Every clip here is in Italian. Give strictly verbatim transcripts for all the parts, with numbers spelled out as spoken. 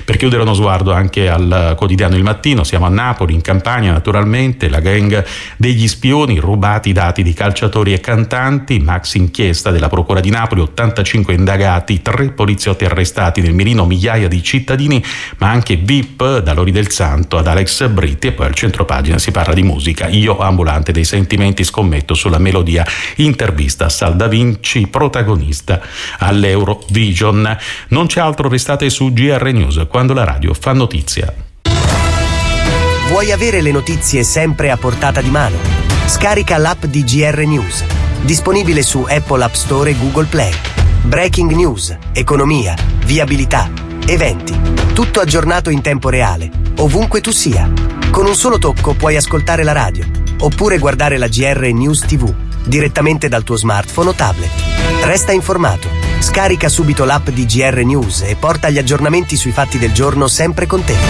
Per chiudere uno sguardo anche al quotidiano Il Mattino, siamo a Napoli, in Campania naturalmente, la gang degli spioni, rubati i dati di calciatori e cantanti, max inchiesta della Procura di Napoli, ottantacinque indagati, tre poliziotti arrestati, nel mirino migliaia di cittadini, ma anche V I P, da Lori del Santo ad Alex Britti. E poi al centropagina si parla di musica, Io ambulante dei sentimenti, scommetto sulla melodia, intervista a Sal Da Vinci, protagonista all'Eurovision. Non c'è altro, restate su G R News, quando la radio fa notizia. Vuoi avere le notizie sempre a portata di mano? Scarica l'app di G R News, disponibile su Apple App Store e Google Play. Breaking news, economia, viabilità, eventi, tutto aggiornato in tempo reale, ovunque tu sia. Con un solo tocco puoi ascoltare la radio, oppure guardare la G R News tivù, direttamente dal tuo smartphone o tablet. Resta informato, scarica subito l'app di G R News e porta gli aggiornamenti sui fatti del giorno sempre con te.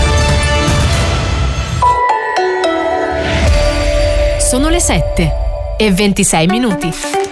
Sono le sette e ventisei minuti.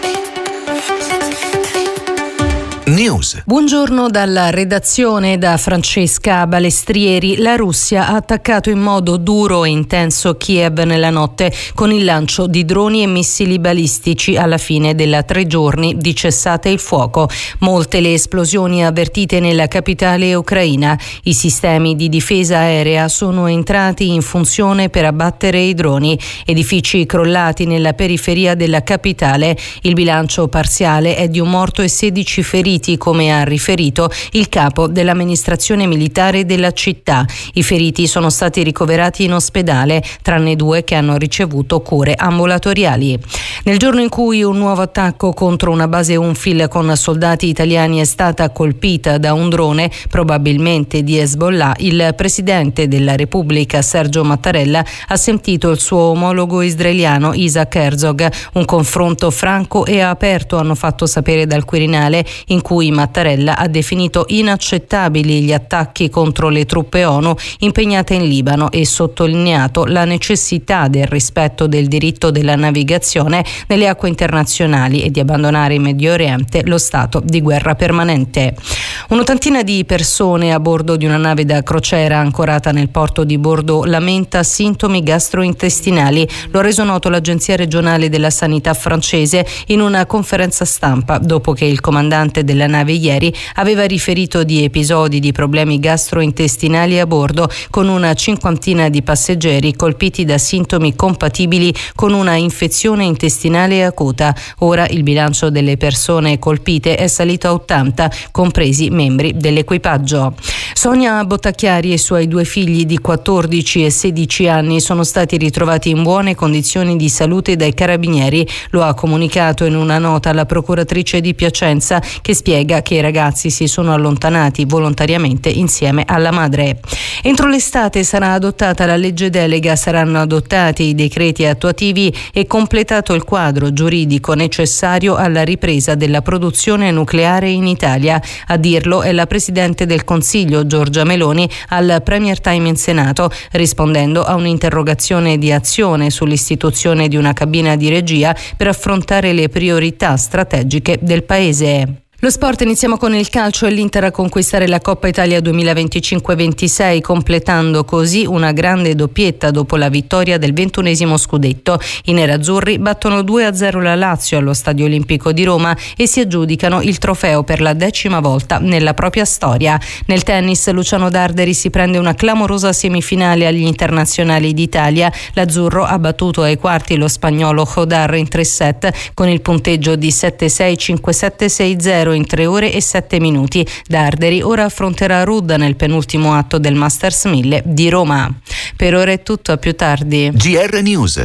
News. Buongiorno dalla redazione, da Francesca Balestrieri. La Russia ha attaccato in modo duro e intenso Kiev nella notte con il lancio di droni e missili balistici alla fine della tre giorni di cessate il fuoco. Molte le esplosioni avvertite nella capitale ucraina. I sistemi di difesa aerea sono entrati in funzione per abbattere i droni. Edifici crollati nella periferia della capitale. Il bilancio parziale è di un morto e sedici feriti, come ha riferito il capo dell'amministrazione militare della città. I feriti sono stati ricoverati in ospedale, tranne due che hanno ricevuto cure ambulatoriali. Nel giorno in cui un nuovo attacco contro una base UNIFIL con soldati italiani è stata colpita da un drone, probabilmente di Hezbollah, il presidente della Repubblica Sergio Mattarella ha sentito il suo omologo israeliano Isaac Herzog. Un confronto franco e aperto, hanno fatto sapere dal Quirinale, in cui Mattarella ha definito inaccettabili gli attacchi contro le truppe ONU impegnate in Libano e sottolineato la necessità del rispetto del diritto della navigazione nelle acque internazionali e di abbandonare in Medio Oriente lo stato di guerra permanente. Un'ottantina di persone a bordo di una nave da crociera ancorata nel porto di Bordeaux lamenta sintomi gastrointestinali. Lo ha reso noto l'Agenzia regionale della sanità francese in una conferenza stampa, dopo che il comandante della nave ieri aveva riferito di episodi di problemi gastrointestinali a bordo, con una cinquantina di passeggeri colpiti da sintomi compatibili con una infezione intestinale acuta. Ora il bilancio delle persone colpite è salito a ottanta, compresi membri dell'equipaggio. Sonia Bottacchiari e i suoi due figli di quattordici e sedici anni sono stati ritrovati in buone condizioni di salute dai carabinieri. Lo ha comunicato in una nota la procuratrice di Piacenza, che spiega che i ragazzi si sono allontanati volontariamente insieme alla madre. Entro l'estate sarà adottata la legge delega, saranno adottati i decreti attuativi e completato il quadro giuridico necessario alla ripresa della produzione nucleare in Italia. A dirlo è la Presidente del Consiglio Giorgia Meloni al Premier Time in Senato, rispondendo a un'interrogazione di Azione sull'istituzione di una cabina di regia per affrontare le priorità strategiche del Paese. Lo sport, iniziamo con il calcio e l'Inter a conquistare la Coppa Italia duemilaventicinque ventisei, completando così una grande doppietta dopo la vittoria del ventunesimo scudetto. I nerazzurri battono due a zero la Lazio allo Stadio Olimpico di Roma e si aggiudicano il trofeo per la decima volta nella propria storia. Nel tennis, Luciano Darderi si prende una clamorosa semifinale agli internazionali d'Italia. L'azzurro ha battuto ai quarti lo spagnolo Hodar in tre set con il punteggio di sette sei cinque sette sei zero in tre ore e sette minuti. Darderi ora affronterà Rudda nel penultimo atto del Masters mille di Roma. Per ora è tutto, a più tardi. G R News.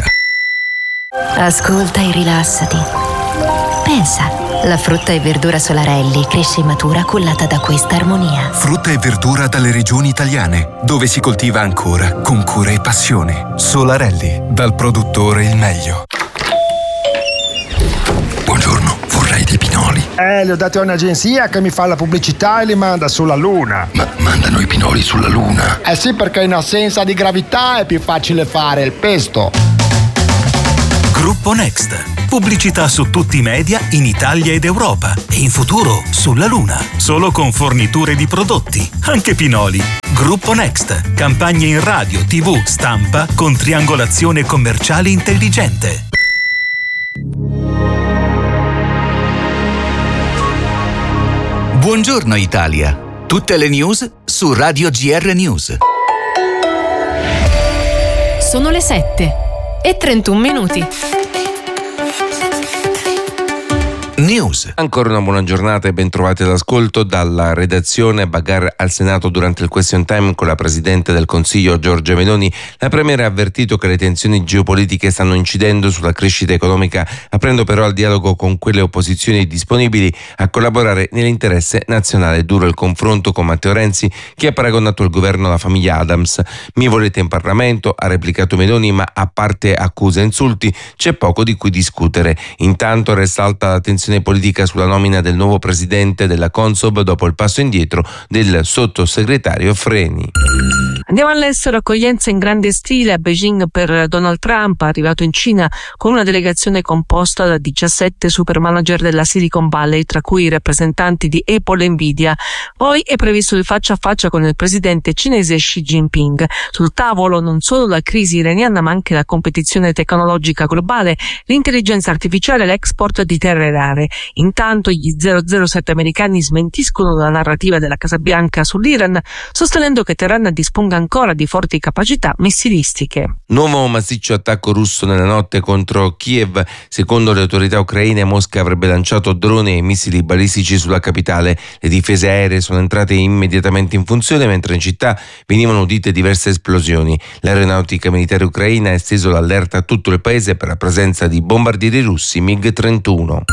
Ascolta e rilassati. Pensa, la frutta e verdura Solarelli cresce e matura cullata da questa armonia. Frutta e verdura dalle regioni italiane, dove si coltiva ancora con cura e passione. Solarelli, dal produttore il meglio. Buongiorno, vorrei dei pinoli. Eh, li ho dati a un'agenzia che mi fa la pubblicità e li manda sulla Luna. Ma mandano i pinoli sulla Luna? Eh sì, perché in assenza di gravità è più facile fare il pesto. Gruppo Next. Pubblicità su tutti i media in Italia ed Europa e in futuro sulla Luna. Solo con forniture di prodotti, anche pinoli. Gruppo Next. Campagne in radio, tivù, stampa con triangolazione commerciale intelligente. Buongiorno Italia. Tutte le news su Radio G R News. Sono le sette e trentuno minuti. News. Ancora una buona giornata e ben trovati all'ascolto dalla redazione. Bagarre al Senato durante il question time con la Presidente del Consiglio Giorgia Meloni. La Premier ha avvertito che le tensioni geopolitiche stanno incidendo sulla crescita economica, aprendo però al dialogo con quelle opposizioni disponibili a collaborare nell'interesse nazionale. Duro il confronto con Matteo Renzi, che ha paragonato il governo alla famiglia Adams. Mi volete in Parlamento? Ha replicato Meloni, ma a parte accuse e insulti c'è poco di cui discutere. Intanto resta alta la tensione politica sulla nomina del nuovo presidente della Consob dopo il passo indietro del sottosegretario Freni. Andiamo all'estero. Accoglienza in grande stile a Beijing per Donald Trump, arrivato in Cina con una delegazione composta da diciassette super manager della Silicon Valley, tra cui i rappresentanti di Apple e Nvidia. Poi è previsto il faccia a faccia con il presidente cinese Xi Jinping. Sul tavolo non solo la crisi iraniana, ma anche la competizione tecnologica globale, l'intelligenza artificiale e l'export di terre rare. Intanto gli zero zero sette americani smentiscono la narrativa della Casa Bianca sull'Iran, sostenendo che Teheran disponga ancora di forti capacità missilistiche. Nuovo massiccio attacco russo nella notte contro Kiev. Secondo le autorità ucraine, Mosca avrebbe lanciato droni e missili balistici sulla capitale. Le difese aeree sono entrate immediatamente in funzione, mentre in città venivano udite diverse esplosioni. L'aeronautica militare ucraina ha esteso l'allerta a tutto il paese per la presenza di bombardieri russi MiG trentuno.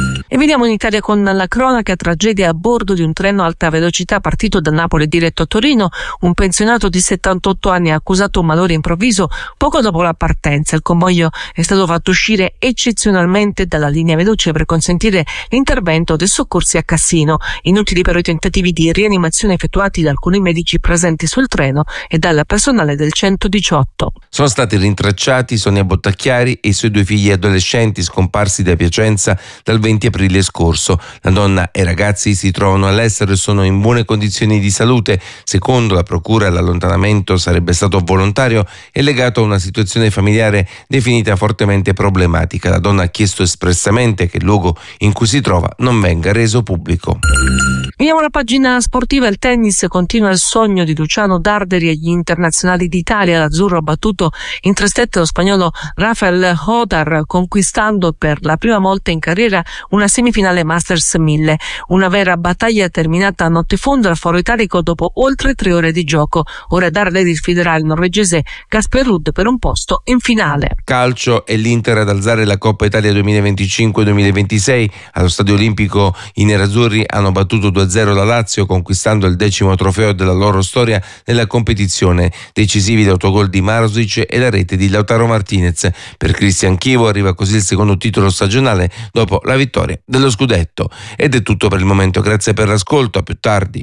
E veniamo in Italia con la cronaca. Tragedia a bordo di un treno a alta velocità partito da Napoli e diretto a Torino. Un pensionato di settantotto anni ha accusato un malore improvviso poco dopo la partenza. Il convoglio è stato fatto uscire eccezionalmente dalla linea veloce per consentire l'intervento dei soccorsi a Cassino. Inutili però i tentativi di rianimazione effettuati da alcuni medici presenti sul treno e dal personale del centodiciotto. Sono stati rintracciati Sonia Bottacchiari e i suoi due figli adolescenti scomparsi da Piacenza dal venti aprile scorso. La donna e i ragazzi si trovano all'estero e sono in buone condizioni di salute. Secondo la procura, l'allontanamento sarebbe stato volontario e legato a una situazione familiare definita fortemente problematica. La donna ha chiesto espressamente che il luogo in cui si trova non venga reso pubblico. Vediamo la pagina sportiva. Il tennis continua il sogno di Luciano Darderi e gli internazionali d'Italia. L'azzurro ha battuto in tre set lo spagnolo Rafael Hodar, conquistando per la prima volta in carriera una semifinale Masters mille. Una vera battaglia terminata a notte fonda al Foro Italico dopo oltre tre ore di gioco. Ora Darderi sfiderà il norvegese Casper Ruud per un posto in finale. Calcio e l'Inter ad alzare la Coppa Italia duemilaventicinque duemilaventisei. Allo Stadio Olimpico i nerazzurri hanno battuto due a zero la Lazio, conquistando il decimo trofeo della loro storia nella competizione. Decisivi l'autogol di Marusic e la rete di Lautaro Martinez. Per Cristian Chivo arriva così il secondo titolo stagionale dopo la vittoria dello scudetto. Ed è tutto per il momento, grazie per l'ascolto, a più tardi.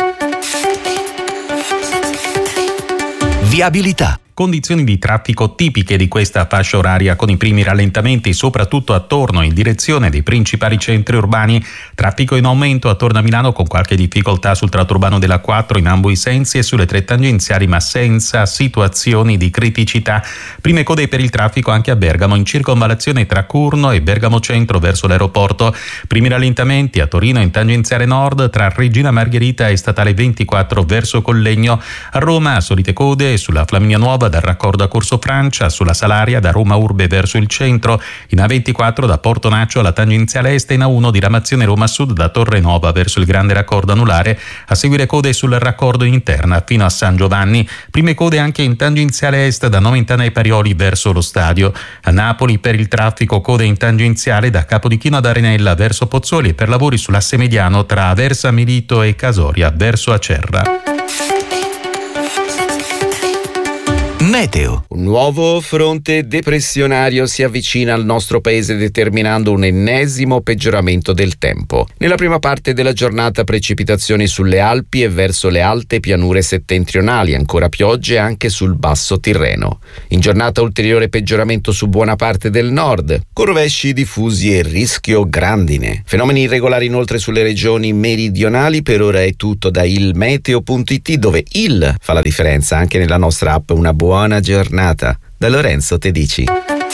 Viabilità. Condizioni di traffico tipiche di questa fascia oraria, con i primi rallentamenti soprattutto attorno in direzione dei principali centri urbani. Traffico in aumento attorno a Milano, con qualche difficoltà sul tratto urbano della quattro in ambo i sensi e sulle tre tangenziali, ma senza situazioni di criticità. Prime code per il traffico anche a Bergamo, in circonvallazione tra Curno e Bergamo Centro verso l'aeroporto. Primi rallentamenti a Torino in tangenziale nord tra Regina Margherita e Statale ventiquattro verso Collegno. A Roma solite code sulla Flaminia Nuova dal raccordo a Corso Francia, sulla Salaria da Roma Urbe verso il centro, in A ventiquattro da Porto Naccio alla tangenziale est e in A uno diramazione Roma Sud da Torre Nova verso il grande raccordo anulare. A seguire code sul raccordo interna fino a San Giovanni. Prime code anche in tangenziale est da Nomentana ai Parioli verso lo stadio. A Napoli per il traffico code in tangenziale da Capodichino ad Arenella verso Pozzuoli e per lavori sull'asse mediano tra Aversa Milito e Casoria verso Acerra. Meteo. Un nuovo fronte depressionario si avvicina al nostro paese determinando un ennesimo peggioramento del tempo. Nella prima parte della giornata precipitazioni sulle Alpi e verso le alte pianure settentrionali, ancora piogge anche sul basso Tirreno. In giornata ulteriore peggioramento su buona parte del nord, con rovesci diffusi e rischio grandine. Fenomeni irregolari inoltre sulle regioni meridionali. Per ora è tutto da ilmeteo punto it, dove il fa la differenza anche nella nostra app. Una buona giornata. Da Lorenzo Tedici.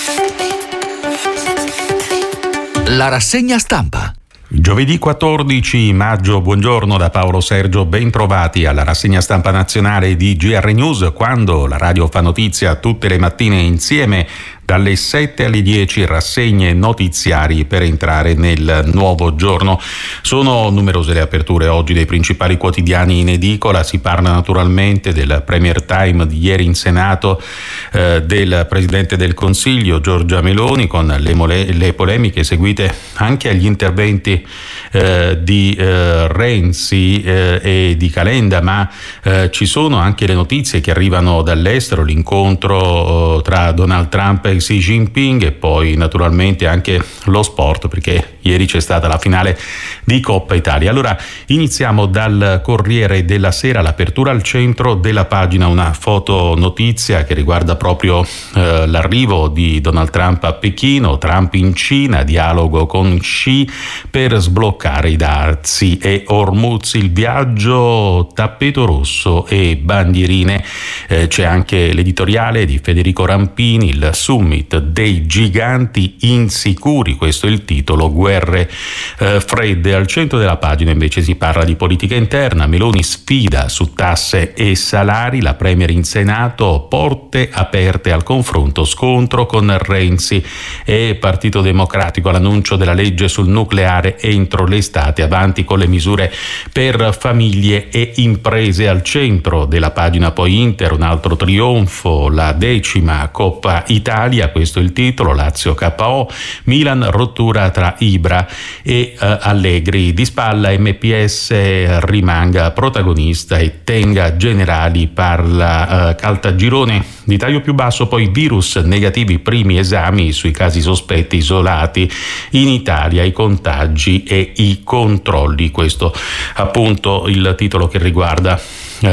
La rassegna stampa. Giovedì quattordici maggio, buongiorno da Paolo Sergio, ben trovati alla rassegna stampa nazionale di G R News, quando la radio fa notizia tutte le mattine insieme dalle sette alle dieci, rassegne notiziari per entrare nel nuovo giorno. Sono numerose le aperture oggi dei principali quotidiani in edicola. Si parla naturalmente del Premier Time di ieri in Senato, eh, del Presidente del Consiglio Giorgia Meloni, con le, mole- le polemiche seguite anche agli interventi eh, di eh, Renzi eh, e di Calenda, ma eh, ci sono anche le notizie che arrivano dall'estero, l'incontro eh, tra Donald Trump e Xi Jinping, e poi naturalmente anche lo sport, perché ieri c'è stata la finale di Coppa Italia. Allora iniziamo dal Corriere della Sera, l'apertura al centro della pagina, una foto notizia che riguarda proprio eh, l'arrivo di Donald Trump a Pechino, Trump in Cina, dialogo con Xi per sbloccare i dazi e Hormuz, il viaggio, tappeto rosso e bandierine. Eh, c'è anche l'editoriale di Federico Rampini, il summit dei giganti insicuri, questo è il titolo, guerre eh, fredde. Al centro della pagina invece si parla di politica interna, Meloni sfida su tasse e salari, la Premier in Senato, porte aperte al confronto, scontro con Renzi e Partito Democratico, l'annuncio della legge sul nucleare entro l'estate, avanti con le misure per famiglie e imprese. Al centro della pagina poi Inter, un altro trionfo, la decima Coppa Italia, questo è il titolo, Lazio K O, Milan rottura tra Ibra e uh, Allegri, di spalla M P S rimanga protagonista e tenga generali, parla uh, Caltagirone. Di taglio più basso poi virus negativi, primi esami sui casi sospetti isolati in Italia, i contagi e i controlli, questo appunto il titolo che riguarda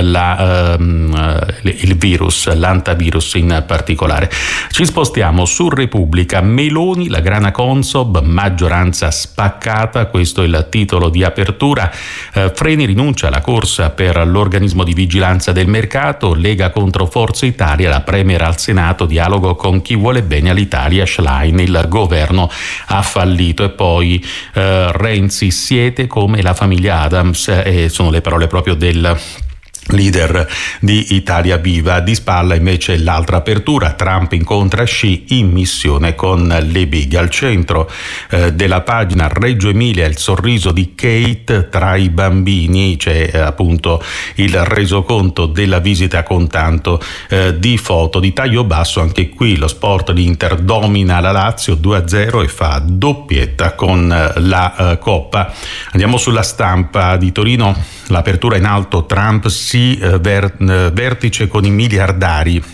La, um, il virus, l'antivirus in particolare. Ci spostiamo su Repubblica, Meloni, la grana Consob, maggioranza spaccata, questo è il titolo di apertura. Uh, Freni rinuncia alla corsa per l'organismo di vigilanza del mercato, Lega contro Forza Italia, la Premier al Senato, dialogo con chi vuole bene all'Italia, Schlein, il governo ha fallito. E poi uh, Renzi, siete come la famiglia Adams, e sono le parole proprio del leader di Italia Viva. Di spalla invece l'altra apertura, Trump incontra Xi in missione con le big. Al centro eh, della pagina Reggio Emilia, il sorriso di Kate tra i bambini, c'è eh, appunto il resoconto della visita con tanto eh, di foto. Di taglio basso anche qui lo sport, l'Inter domina la Lazio due a zero e fa doppietta con eh, la eh, Coppa. Andiamo sulla Stampa di Torino, l'apertura in alto, Trump si Ver, vertice con i miliardari.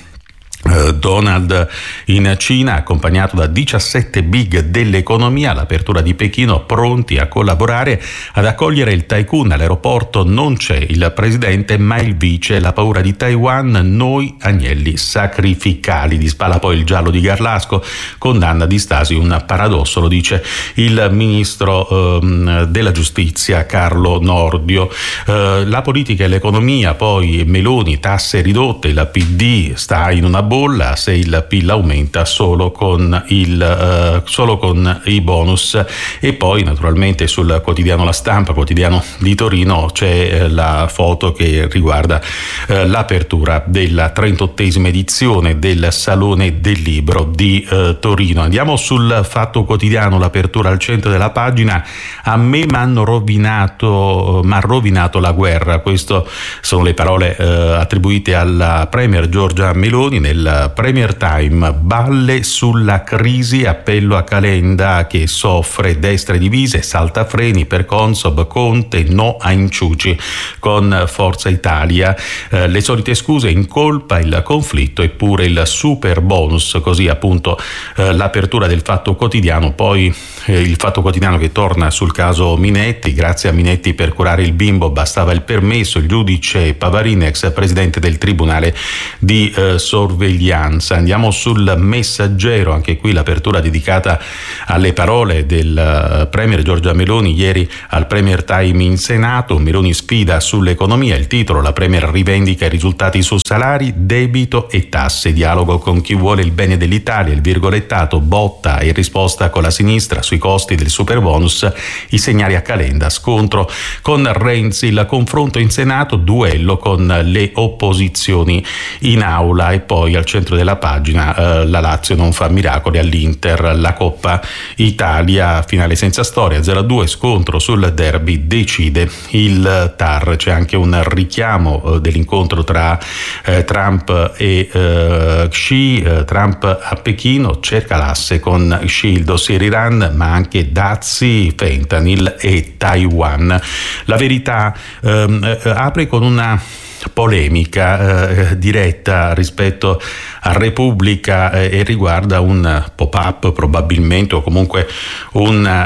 Donald in Cina, accompagnato da diciassette big dell'economia, l'apertura di Pechino, pronti a collaborare ad accogliere il tycoon. All'aeroporto non c'è il presidente ma il vice, la paura di Taiwan, noi agnelli sacrificali. Di spalla poi il giallo di Garlasco, condanna di Stasi, un paradosso, lo dice il ministro ehm, della giustizia Carlo Nordio. Eh, la politica e l'economia poi, Meloni, tasse ridotte, il P D sta in una bolla se il P I L aumenta solo con il uh, solo con i bonus. E poi naturalmente sul quotidiano La Stampa, quotidiano di Torino, c'è uh, la foto che riguarda uh, l'apertura della trentottesima edizione del Salone del Libro di uh, Torino. Andiamo sul Fatto Quotidiano, l'apertura al centro della pagina, a me m'hanno rovinato m'ha rovinato la guerra. Queste sono le parole uh, attribuite alla Premier Giorgia Meloni nel il Premier Time, balle sulla crisi, appello a Calenda che soffre, destre divise, saltafreni per Consob, Conte, no a inciuci con Forza Italia, eh, le solite scuse, in colpa il conflitto eppure il super bonus, così appunto eh, l'apertura del Fatto Quotidiano. Poi eh, il Fatto Quotidiano che torna sul caso Minetti, grazie a Minetti per curare il bimbo bastava il permesso, il giudice Pavarin, ex presidente del Tribunale di eh, sorveglianza. Andiamo sul Messaggero, anche qui l'apertura dedicata alle parole del uh, Premier Giorgia Meloni ieri al Premier Time in Senato. Meloni sfida sull'economia, il titolo: la Premier rivendica i risultati su salari, debito e tasse, dialogo con chi vuole il bene dell'Italia, il virgolettato, botta e risposta con la sinistra sui costi del superbonus, i segnali a Calenda, scontro con Renzi, il confronto in Senato, duello con le opposizioni in aula. E poi al centro della pagina eh, la Lazio non fa miracoli all'Inter, la Coppa Italia, finale senza storia, zero a due, scontro sul derby, decide il T A R. C'è anche un richiamo eh, dell'incontro tra eh, Trump e eh, Xi, eh, Trump a Pechino cerca l'asse con Xi, il dossier Iran, ma anche dazi, fentanyl e Taiwan. La Verità ehm, eh, apre con una polemica eh, diretta rispetto a Repubblica eh, e riguarda un pop-up probabilmente, o comunque un,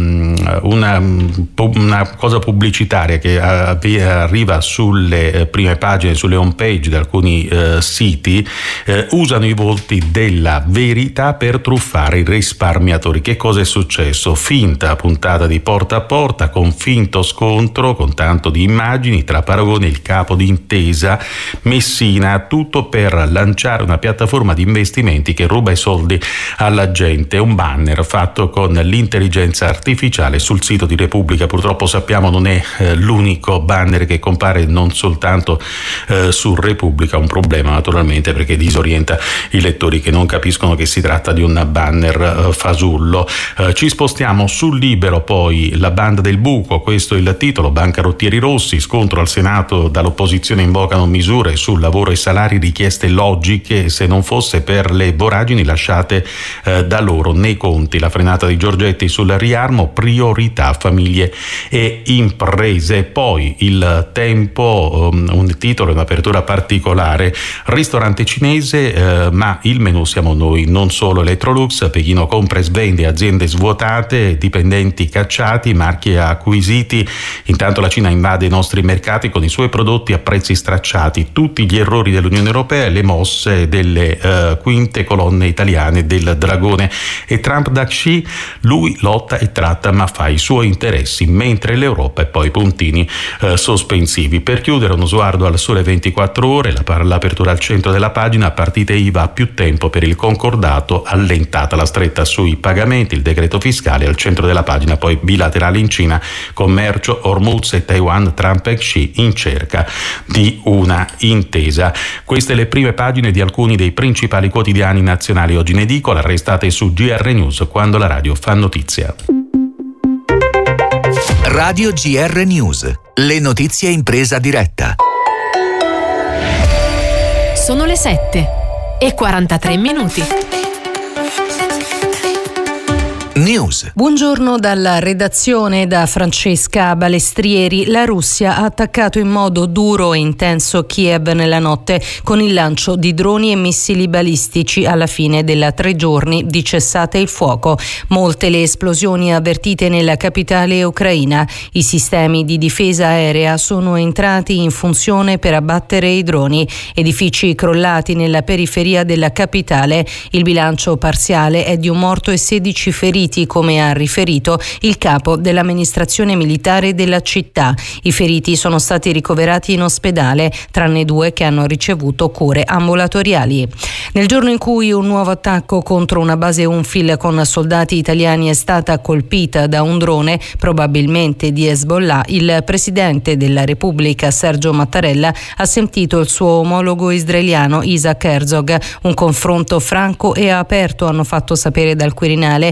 um, una, una cosa pubblicitaria che arriva sulle prime pagine, sulle home page di alcuni eh, siti. Eh, usano i volti della Verità per truffare i risparmiatori. Che cosa è successo? Finta puntata di porta a porta con finto scontro, con tanto di immagini, tra Paragone e il capo di Intesa Messina, tutto per lanciare una piattaforma di investimenti che ruba i soldi alla gente. Un banner fatto con l'intelligenza artificiale sul sito di Repubblica. Purtroppo sappiamo non è eh, l'unico banner che compare non soltanto eh, su Repubblica, un problema naturalmente perché disorienta i lettori che non capiscono che si tratta di un banner eh, fasullo. Eh, ci spostiamo sul Libero, poi la banda del buco, questo è il titolo: bancarottieri rossi, scontro al Senato, dall'opposizione invocano misure sul lavoro e salari, richieste logiche, se non fosse per le voragini lasciate eh, da loro nei conti. La frenata di Giorgetti sul riarmo, priorità famiglie e imprese. Poi il Tempo, um, un titolo, un'apertura particolare: ristorante cinese eh, ma il menù siamo noi, non solo Electrolux, Pechino compra e svende, aziende svuotate, dipendenti cacciati, marchi acquisiti. Intanto la Cina invade i nostri mercati con i suoi prodotti a prezzi stracciati, tutti gli errori dell'Unione Europea e le mosse delle uh, quinte colonne italiane del dragone. E Trump da Xi, lui lotta e tratta ma fa i suoi interessi, mentre l'Europa, e poi puntini uh, sospensivi. Per chiudere uno sguardo al Sole ventiquattro ore, la, l'apertura al centro della pagina: partite I V A, più tempo per il concordato, allentata la stretta sui pagamenti, il decreto fiscale. Al centro della pagina poi bilaterale in Cina, commercio, Hormuz e Taiwan, Trump e Xi in cerca di una intesa. Queste le prime pagine di alcuni dei principali quotidiani nazionali oggi in edicola. Restate su G R News, quando la radio fa notizia. Radio G R News, le notizie in presa diretta. Sono le sette e quarantatré minuti. News. Buongiorno dalla redazione, da Francesca Balestrieri. La Russia ha attaccato in modo duro e intenso Kiev nella notte con il lancio di droni e missili balistici alla fine della tre giorni di cessate il fuoco. Molte le esplosioni avvertite nella capitale ucraina. I sistemi di difesa aerea sono entrati in funzione per abbattere i droni. Edifici crollati nella periferia della capitale. Il bilancio parziale è di un morto e sedici feriti, come ha riferito il capo dell'amministrazione militare della città. I feriti sono stati ricoverati in ospedale, tranne due che hanno ricevuto cure ambulatoriali. Nel giorno in cui un nuovo attacco contro una base UNIFIL con soldati italiani è stata colpita da un drone, probabilmente di Hezbollah, il presidente della Repubblica Sergio Mattarella ha sentito il suo omologo israeliano Isaac Herzog. Un confronto franco e aperto, hanno fatto sapere dal Quirinale, in cui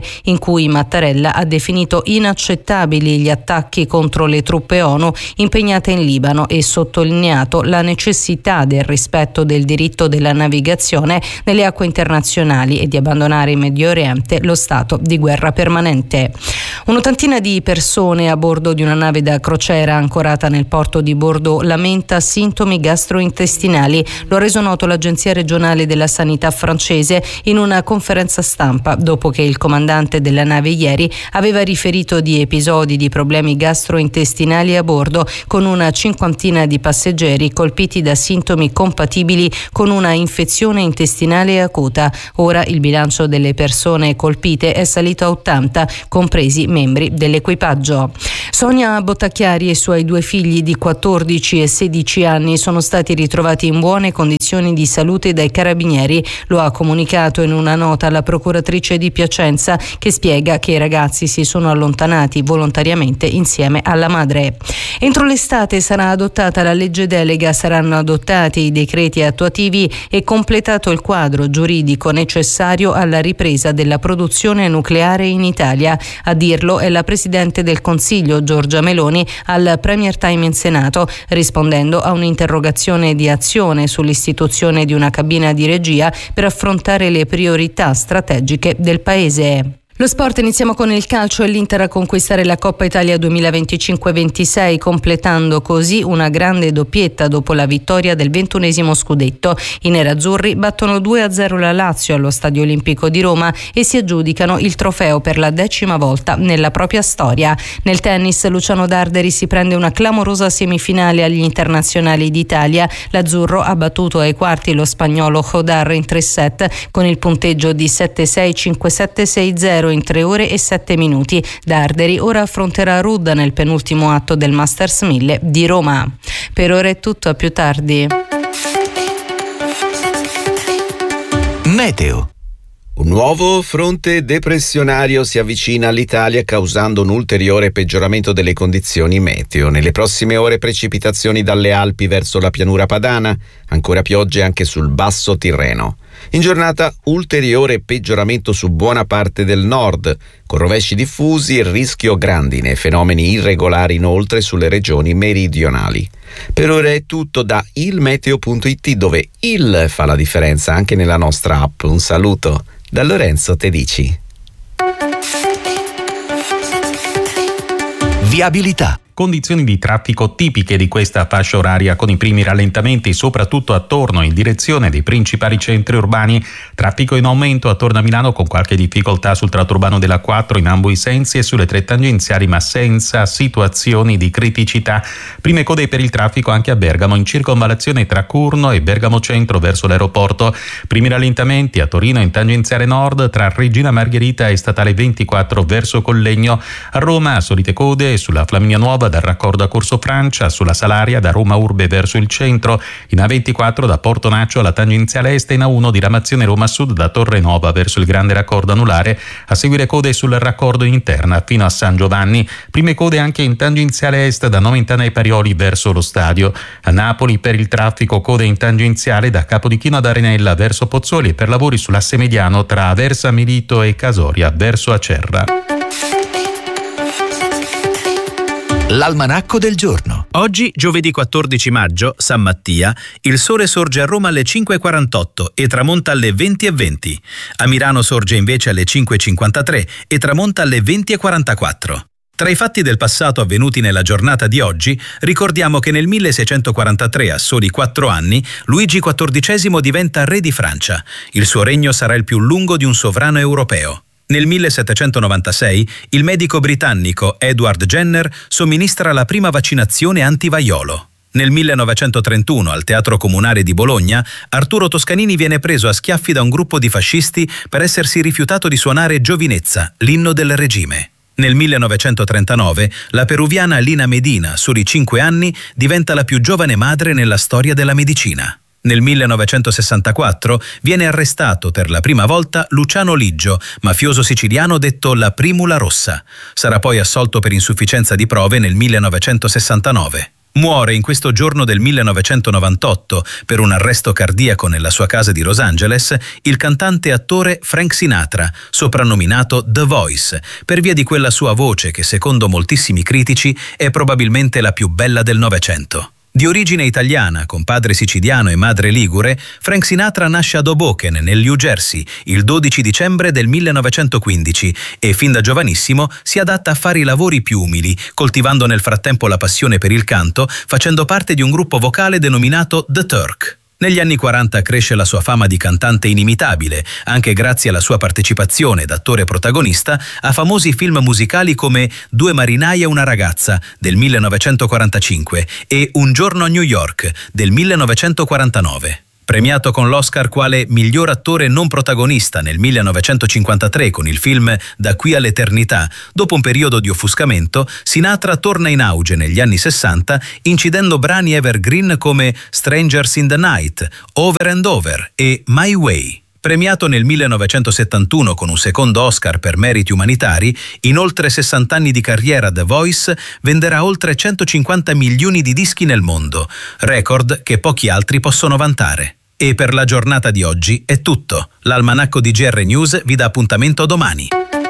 cui Mattarella ha definito inaccettabili gli attacchi contro le truppe ONU impegnate in Libano e sottolineato la necessità del rispetto del diritto della navigazione nelle acque internazionali e di abbandonare in Medio Oriente lo stato di guerra permanente. Un'ottantina di persone a bordo di una nave da crociera ancorata nel porto di Bordeaux lamenta sintomi gastrointestinali. Lo ha reso noto l'Agenzia regionale della sanità francese in una conferenza stampa dopo che il comandante della nave ieri aveva riferito di episodi di problemi gastrointestinali a bordo, con una cinquantina di passeggeri colpiti da sintomi compatibili con una infezione intestinale acuta. Ora il bilancio delle persone colpite è salito a ottanta, compresi membri dell'equipaggio. Sonia Bottacchiari e i suoi due figli di quattordici e sedici anni sono stati ritrovati in buone condizioni di salute dai carabinieri. Lo ha comunicato in una nota la procuratrice di Piacenza, che spiega che i ragazzi si sono allontanati volontariamente insieme alla madre. Entro l'estate sarà adottata la legge delega, saranno adottati i decreti attuativi e completato il quadro giuridico necessario alla ripresa della produzione nucleare in Italia. A dirlo è la Presidente del Consiglio Giorgia Meloni al Premier Time in Senato, rispondendo a un'interrogazione di Azione sull'istituzione di una cabina di regia per affrontare le priorità strategiche del Paese. Lo sport, iniziamo con il calcio e l'Inter a conquistare la Coppa Italia duemilaventicinque ventisei, completando così una grande doppietta dopo la vittoria del ventunesimo scudetto. I nerazzurri battono due a zero la Lazio allo Stadio Olimpico di Roma e si aggiudicano il trofeo per la decima volta nella propria storia. Nel tennis Luciano Darderi si prende una clamorosa semifinale agli internazionali d'Italia. L'azzurro ha battuto ai quarti lo spagnolo Jodar in tre set con il punteggio di sette sei cinque sette sei zero in tre ore e sette minuti. Darderi ora affronterà Rudd nel penultimo atto del Masters mille di Roma. Per ora è tutto, a più tardi. Meteo. Un nuovo fronte depressionario si avvicina all'Italia, causando un ulteriore peggioramento delle condizioni meteo. Nelle prossime ore precipitazioni dalle Alpi verso la pianura padana, ancora piogge anche sul basso Tirreno. In giornata ulteriore peggioramento su buona parte del nord, con rovesci diffusi e rischio grandine, fenomeni irregolari inoltre sulle regioni meridionali. Per ora è tutto da ilmeteo punto it, dove il fa la differenza anche nella nostra app. Un saluto da Lorenzo Tedici. Viabilità. Condizioni di traffico tipiche di questa fascia oraria, con i primi rallentamenti soprattutto attorno in direzione dei principali centri urbani. Traffico in aumento attorno a Milano, con qualche difficoltà sul tratto urbano della quattro in ambo i sensi e sulle tre tangenziali, ma senza situazioni di criticità. Prime code per il traffico anche a Bergamo, in circonvallazione tra Curno e Bergamo Centro verso l'aeroporto. Primi rallentamenti a Torino in tangenziale nord tra Regina Margherita e statale ventiquattro verso Collegno. A Roma solite code sulla Flaminia Nuova dal raccordo a Corso Francia, sulla Salaria da Roma Urbe verso il centro, in A ventiquattro da Porto Naccio alla tangenziale est e in A uno diramazione Roma Sud da Torre Nova verso il grande raccordo anulare. A seguire code sul raccordo interna fino a San Giovanni. Prime code anche in tangenziale est da Nomentana ai Parioli verso lo stadio. A Napoli per il traffico code in tangenziale da Capodichino ad Arenella verso Pozzuoli e per lavori sull'asse mediano tra Aversa Milito e Casoria verso Acerra. L'almanacco del giorno. Oggi, giovedì quattordici maggio, San Mattia, il sole sorge a Roma alle cinque e quarantotto e tramonta alle venti e venti. A Milano sorge invece alle cinque e cinquantatré e tramonta alle venti e quarantaquattro. Tra i fatti del passato avvenuti nella giornata di oggi, ricordiamo che nel milleseicentoquarantatré, a soli quattro anni, Luigi quattordicesimo diventa re di Francia. Il suo regno sarà il più lungo di un sovrano europeo. Nel millesettecentonovantasei il medico britannico Edward Jenner somministra la prima vaccinazione antivaiolo. Nel millenovecentotrentuno, al Teatro Comunale di Bologna, Arturo Toscanini viene preso a schiaffi da un gruppo di fascisti per essersi rifiutato di suonare Giovinezza, l'inno del regime. Nel millenovecentotrentanove la peruviana Lina Medina, a soli cinque anni, diventa la più giovane madre nella storia della medicina. Nel millenovecentosessantaquattro viene arrestato per la prima volta Luciano Liggio, mafioso siciliano detto la Primula Rossa. Sarà poi assolto per insufficienza di prove nel millenovecentosessantanove. Muore in questo giorno del millenovecentonovantotto per un arresto cardiaco nella sua casa di Los Angeles il cantante e attore Frank Sinatra, soprannominato The Voice, per via di quella sua voce che secondo moltissimi critici è probabilmente la più bella del Novecento. Di origine italiana, con padre siciliano e madre ligure, Frank Sinatra nasce ad Hoboken, nel New Jersey, il dodici dicembre del millenovecentoquindici e fin da giovanissimo si adatta a fare i lavori più umili, coltivando nel frattempo la passione per il canto, facendo parte di un gruppo vocale denominato The Turk. Negli anni quaranta cresce la sua fama di cantante inimitabile, anche grazie alla sua partecipazione da attore protagonista a famosi film musicali come Due marinai e una ragazza del millenovecentoquarantacinque e Un giorno a New York del millenovecentoquarantanove. Premiato con l'Oscar quale miglior attore non protagonista nel millenovecentocinquantatré con il film Da qui all'eternità, dopo un periodo di offuscamento, Sinatra torna in auge negli anni sessanta incidendo brani evergreen come Strangers in the Night, Over and Over e My Way. Premiato nel millenovecentosettantuno con un secondo Oscar per meriti umanitari, in oltre sessanta anni di carriera The Voice venderà oltre centocinquanta milioni di dischi nel mondo, record che pochi altri possono vantare. E per la giornata di oggi è tutto. L'Almanacco di G R News vi dà appuntamento domani.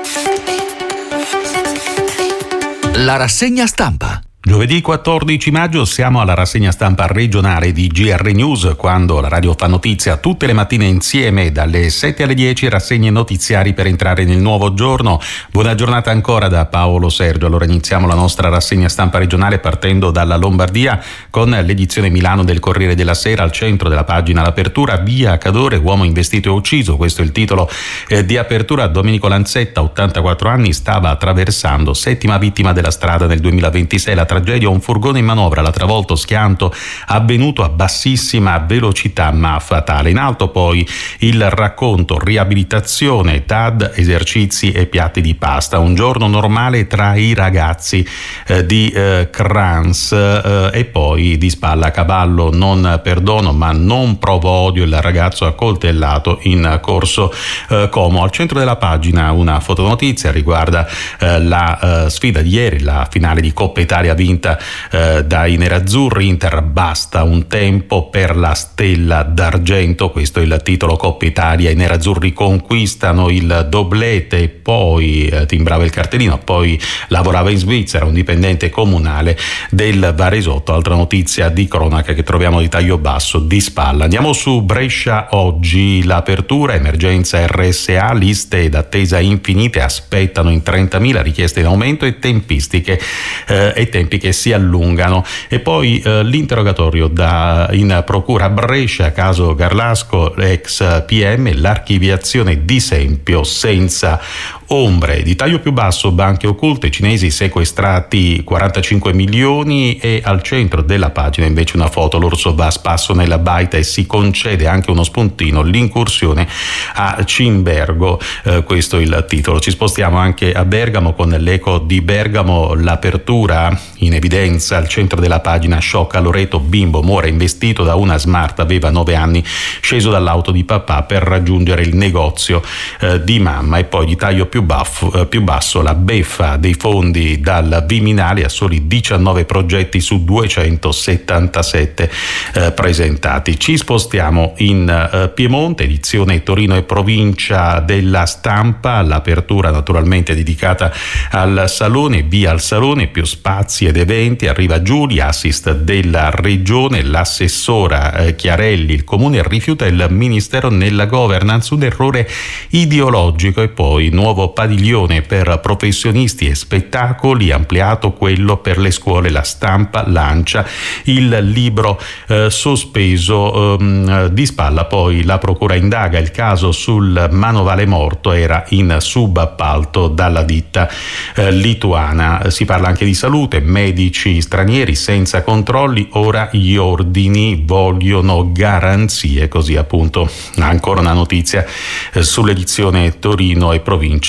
La rassegna stampa. Giovedì quattordici maggio siamo alla rassegna stampa regionale di G R News, quando la radio fa notizia tutte le mattine insieme dalle sette alle dieci, rassegne notiziari per entrare nel nuovo giorno. Buona giornata ancora da Paolo Sergio. Allora iniziamo la nostra rassegna stampa regionale partendo dalla Lombardia con l'edizione Milano del Corriere della Sera. Al centro della pagina l'apertura: via Cadore, uomo investito e ucciso. Questo è il titolo eh, di apertura. Domenico Lanzetta, ottantaquattro anni, stava attraversando, settima vittima della strada nel duemilaventisei. La tragedia: un furgone in manovra l'ha travolto, schianto avvenuto a bassissima velocità ma fatale. In alto poi il racconto: riabilitazione, T A D, esercizi e piatti di pasta. Un giorno normale tra i ragazzi eh, di eh, Crans eh, e poi di spalla a cavallo: non perdono ma non provo odio, il ragazzo accoltellato in corso eh, Como. Al centro della pagina una fotonotizia riguarda eh, la eh, sfida di ieri, la finale di Coppa Italia vinta eh, dai nerazzurri. Inter, basta un tempo per la stella d'argento. Questo è il titolo. Coppa Italia, i nerazzurri conquistano il doblete. Poi eh, timbrava il cartellino, poi lavorava in Svizzera, un dipendente comunale del Varesotto. Altra notizia di cronaca che troviamo di taglio basso di spalla. Andiamo su Brescia oggi. L'apertura: emergenza R S A, liste d'attesa infinite, aspettano in trentamila, richieste in aumento e tempistiche eh, e tempi che si allungano. E poi eh, l'interrogatorio da, in procura a Brescia, caso Garlasco, ex P M, l'archiviazione di Sempio senza ombre. Di taglio più basso: banche occulte, cinesi sequestrati quarantacinque milioni. E al centro della pagina invece una foto: l'orso va a spasso nella baita e si concede anche uno spuntino, l'incursione a Cimbergo. Eh, questo è il titolo. Ci spostiamo anche a Bergamo con l'Eco di Bergamo. L'apertura in evidenza al centro della pagina: shock a Loreto, bimbo muore investito da una Smart, aveva nove anni, sceso dall'auto di papà per raggiungere il negozio eh, di mamma. E poi di taglio più, baffo, eh, più basso: la beffa dei fondi dal Viminale a soli diciannove progetti su duecentosettantasette eh, presentati. Ci spostiamo in eh, Piemonte, edizione Torino e provincia della Stampa. L'apertura naturalmente dedicata al Salone, via al Salone, più spazi ed eventi. Arriva Giulia, assist della regione. L'assessora eh, Chiarelli: il comune rifiuta il ministero nella governance, un errore ideologico. E poi nuovo padiglione per professionisti e spettacoli, ampliato quello per le scuole. La Stampa lancia il libro eh, sospeso ehm, di spalla. Poi la procura indaga il caso sul manovale morto, era in subappalto dalla ditta eh, lituana. Si parla anche di salute: medici stranieri senza controlli, ora gli ordini vogliono garanzie. Così appunto ancora una notizia eh, sull'edizione Torino e provincia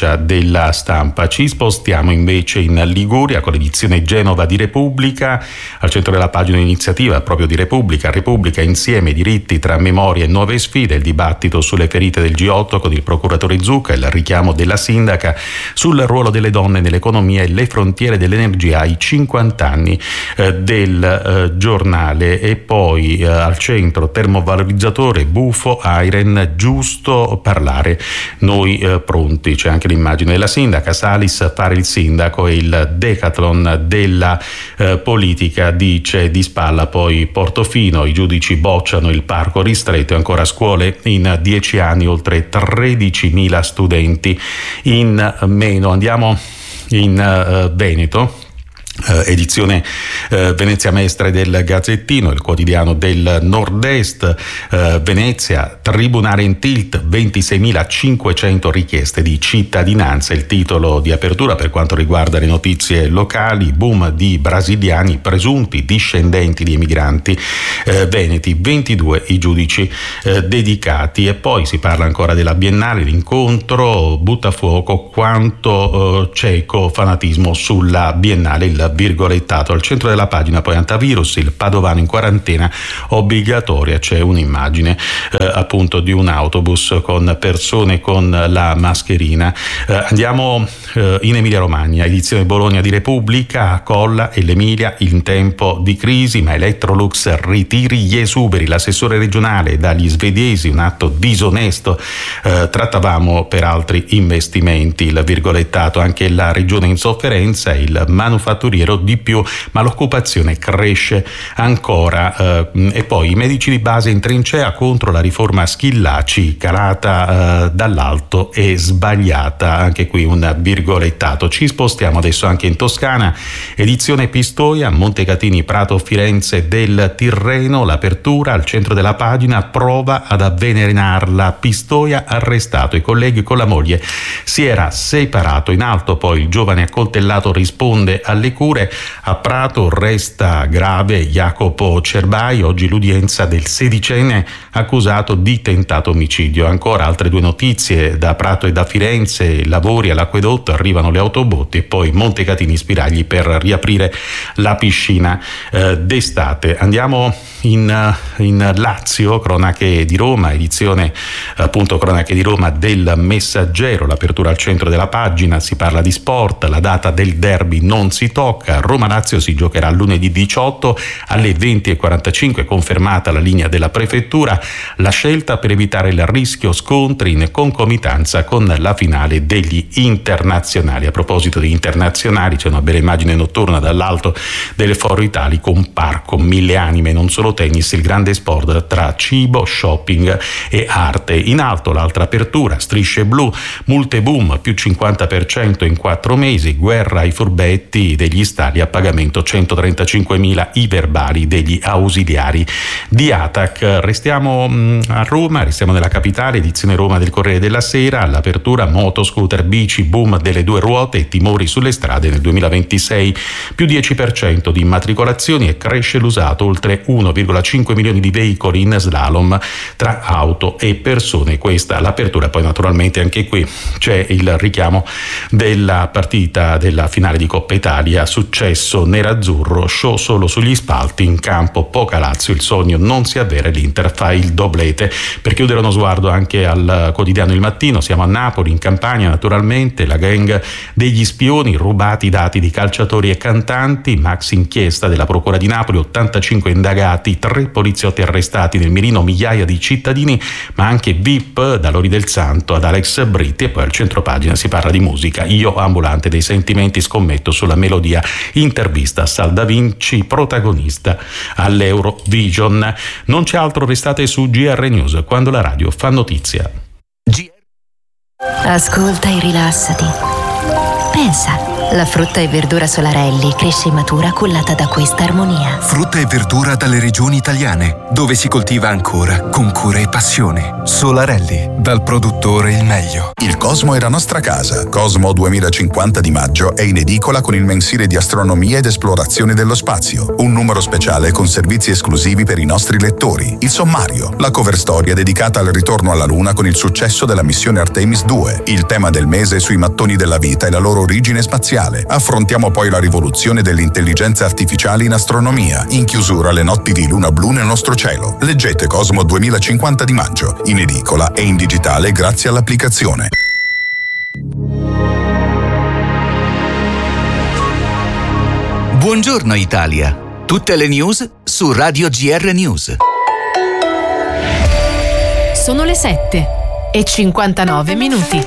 pagina della Stampa. Ci spostiamo invece in Liguria con l'edizione Genova di Repubblica. Al centro della pagina iniziativa proprio di Repubblica, Repubblica insieme, diritti tra memoria e nuove sfide, il dibattito sulle ferite del G otto con il procuratore Zucca, il richiamo della sindaca sul ruolo delle donne nell'economia e le frontiere dell'energia ai cinquanta anni eh, del eh, giornale. E poi eh, al centro termovalorizzatore, bufo, Airen, giusto parlare, noi eh, pronti. C'è anche l'immagine della sindaca, Salis fare il sindaco e il decathlon della eh, politica, dice di spalla poi Portofino, i giudici bocciano il parco ristretto e ancora scuole in dieci anni, oltre tredicimila studenti in meno. Andiamo in uh, Veneto. Uh, edizione uh, Venezia Mestre del Gazzettino, il quotidiano del Nord-Est. uh, Venezia, tribunale in tilt, ventiseimilacinquecento richieste di cittadinanza, il titolo di apertura per quanto riguarda le notizie locali. Boom di brasiliani presunti discendenti di emigranti uh, veneti, ventidue i giudici uh, dedicati. E poi si parla ancora della Biennale, l'incontro butta a fuoco quanto uh, cieco fanatismo sulla Biennale, il virgolettato. Al centro della pagina poi antivirus, il padovano in quarantena obbligatoria, c'è un'immagine eh, appunto di un autobus con persone con la mascherina. Eh, andiamo eh, in Emilia Romagna, edizione Bologna di Repubblica, Colla e l'Emilia in tempo di crisi, ma Electrolux ritiri gli esuberi, l'assessore regionale dagli svedesi, un atto disonesto, eh, trattavamo per altri investimenti, il virgolettato, anche la regione in sofferenza, il manufatturiero di più, ma l'occupazione cresce ancora. Eh, e poi i medici di base in trincea contro la riforma Schillaci, calata eh, dall'alto e sbagliata, anche qui un virgolettato. Ci spostiamo adesso anche in Toscana, edizione Pistoia, Montecatini, Prato, Firenze del Tirreno, l'apertura al centro della pagina, prova ad avvelenarla, Pistoia arrestato, i colleghi con la moglie si era separato. In alto poi il giovane accoltellato risponde alle cure. A Prato resta grave Jacopo Cerbai, oggi l'udienza del sedicenne accusato di tentato omicidio. Ancora altre due notizie da Prato e da Firenze, lavori all'acquedotto, arrivano le autobotti e poi Montecatini spiragli per riaprire la piscina eh, d'estate. Andiamo in, in Lazio, cronache di Roma, edizione appunto cronache di Roma del Messaggero, l'apertura al centro della pagina, si parla di sport, la data del derby non si tocca. Roma-Lazio si giocherà lunedì diciotto alle venti e quarantacinque, confermata la linea della prefettura, la scelta per evitare il rischio scontri in concomitanza con la finale degli internazionali. A proposito di internazionali, c'è una bella immagine notturna dall'alto delle Foro Italico, un parco mille anime, non solo tennis, il grande sport tra cibo, shopping e arte. In alto l'altra apertura, strisce blu, multe boom, più cinquanta per cento in quattro mesi, guerra ai furbetti degli stadi a pagamento, centotrentacinquemila i verbali degli ausiliari di Atac. Restiamo a Roma, restiamo nella capitale, edizione Roma del Corriere della Sera, all'apertura moto, scooter, bici, boom delle due ruote e timori sulle strade nel duemilaventisei, più dieci per cento di immatricolazioni e cresce l'usato, oltre uno virgola cinque milioni di veicoli in slalom tra auto e persone. Questa l'apertura, poi naturalmente anche qui c'è il richiamo della partita della finale di Coppa Italia, successo nerazzurro, show solo sugli spalti, in campo poca Lazio, il sogno non si avvera, l'Inter fa il doblete. Per chiudere uno sguardo anche al quotidiano Il Mattino, siamo a Napoli, in Campania naturalmente, la gang degli spioni, rubati i dati di calciatori e cantanti, max inchiesta della Procura di Napoli, ottantacinque indagati, tre poliziotti arrestati, nel mirino migliaia di cittadini, ma anche V I P, da Lori del Santo ad Alex Britti. E poi al centro pagina si parla di musica, io ambulante dei sentimenti, scommetto sulla melodia, intervista a Sal Da Vinci, protagonista all'Eurovision. Non c'è altro, restate su G R News, quando la radio fa notizia. Ascolta e rilassati. Pensa, La frutta e verdura Solarelli cresce e matura cullata da questa armonia. Frutta e verdura dalle regioni italiane, dove si coltiva ancora con cura e passione. Solarelli, dal produttore il meglio. Il Cosmo è la nostra casa. Cosmo duemilacinquanta di maggio è in edicola con il mensile di astronomia ed esplorazione dello spazio. Un numero speciale con servizi esclusivi per i nostri lettori. Il sommario, la cover storia dedicata al ritorno alla Luna con il successo della missione Artemis due. Il tema del mese sui mattoni della vita e la loro origine spaziale. Affrontiamo poi la rivoluzione dell'intelligenza artificiale in astronomia. In chiusura le notti di luna blu nel nostro cielo. Leggete Cosmo duemilacinquanta di maggio, in edicola e in digitale grazie all'applicazione. Buongiorno Italia. Tutte le news su Radio G R News. Sono le sette e cinquantanove minuti.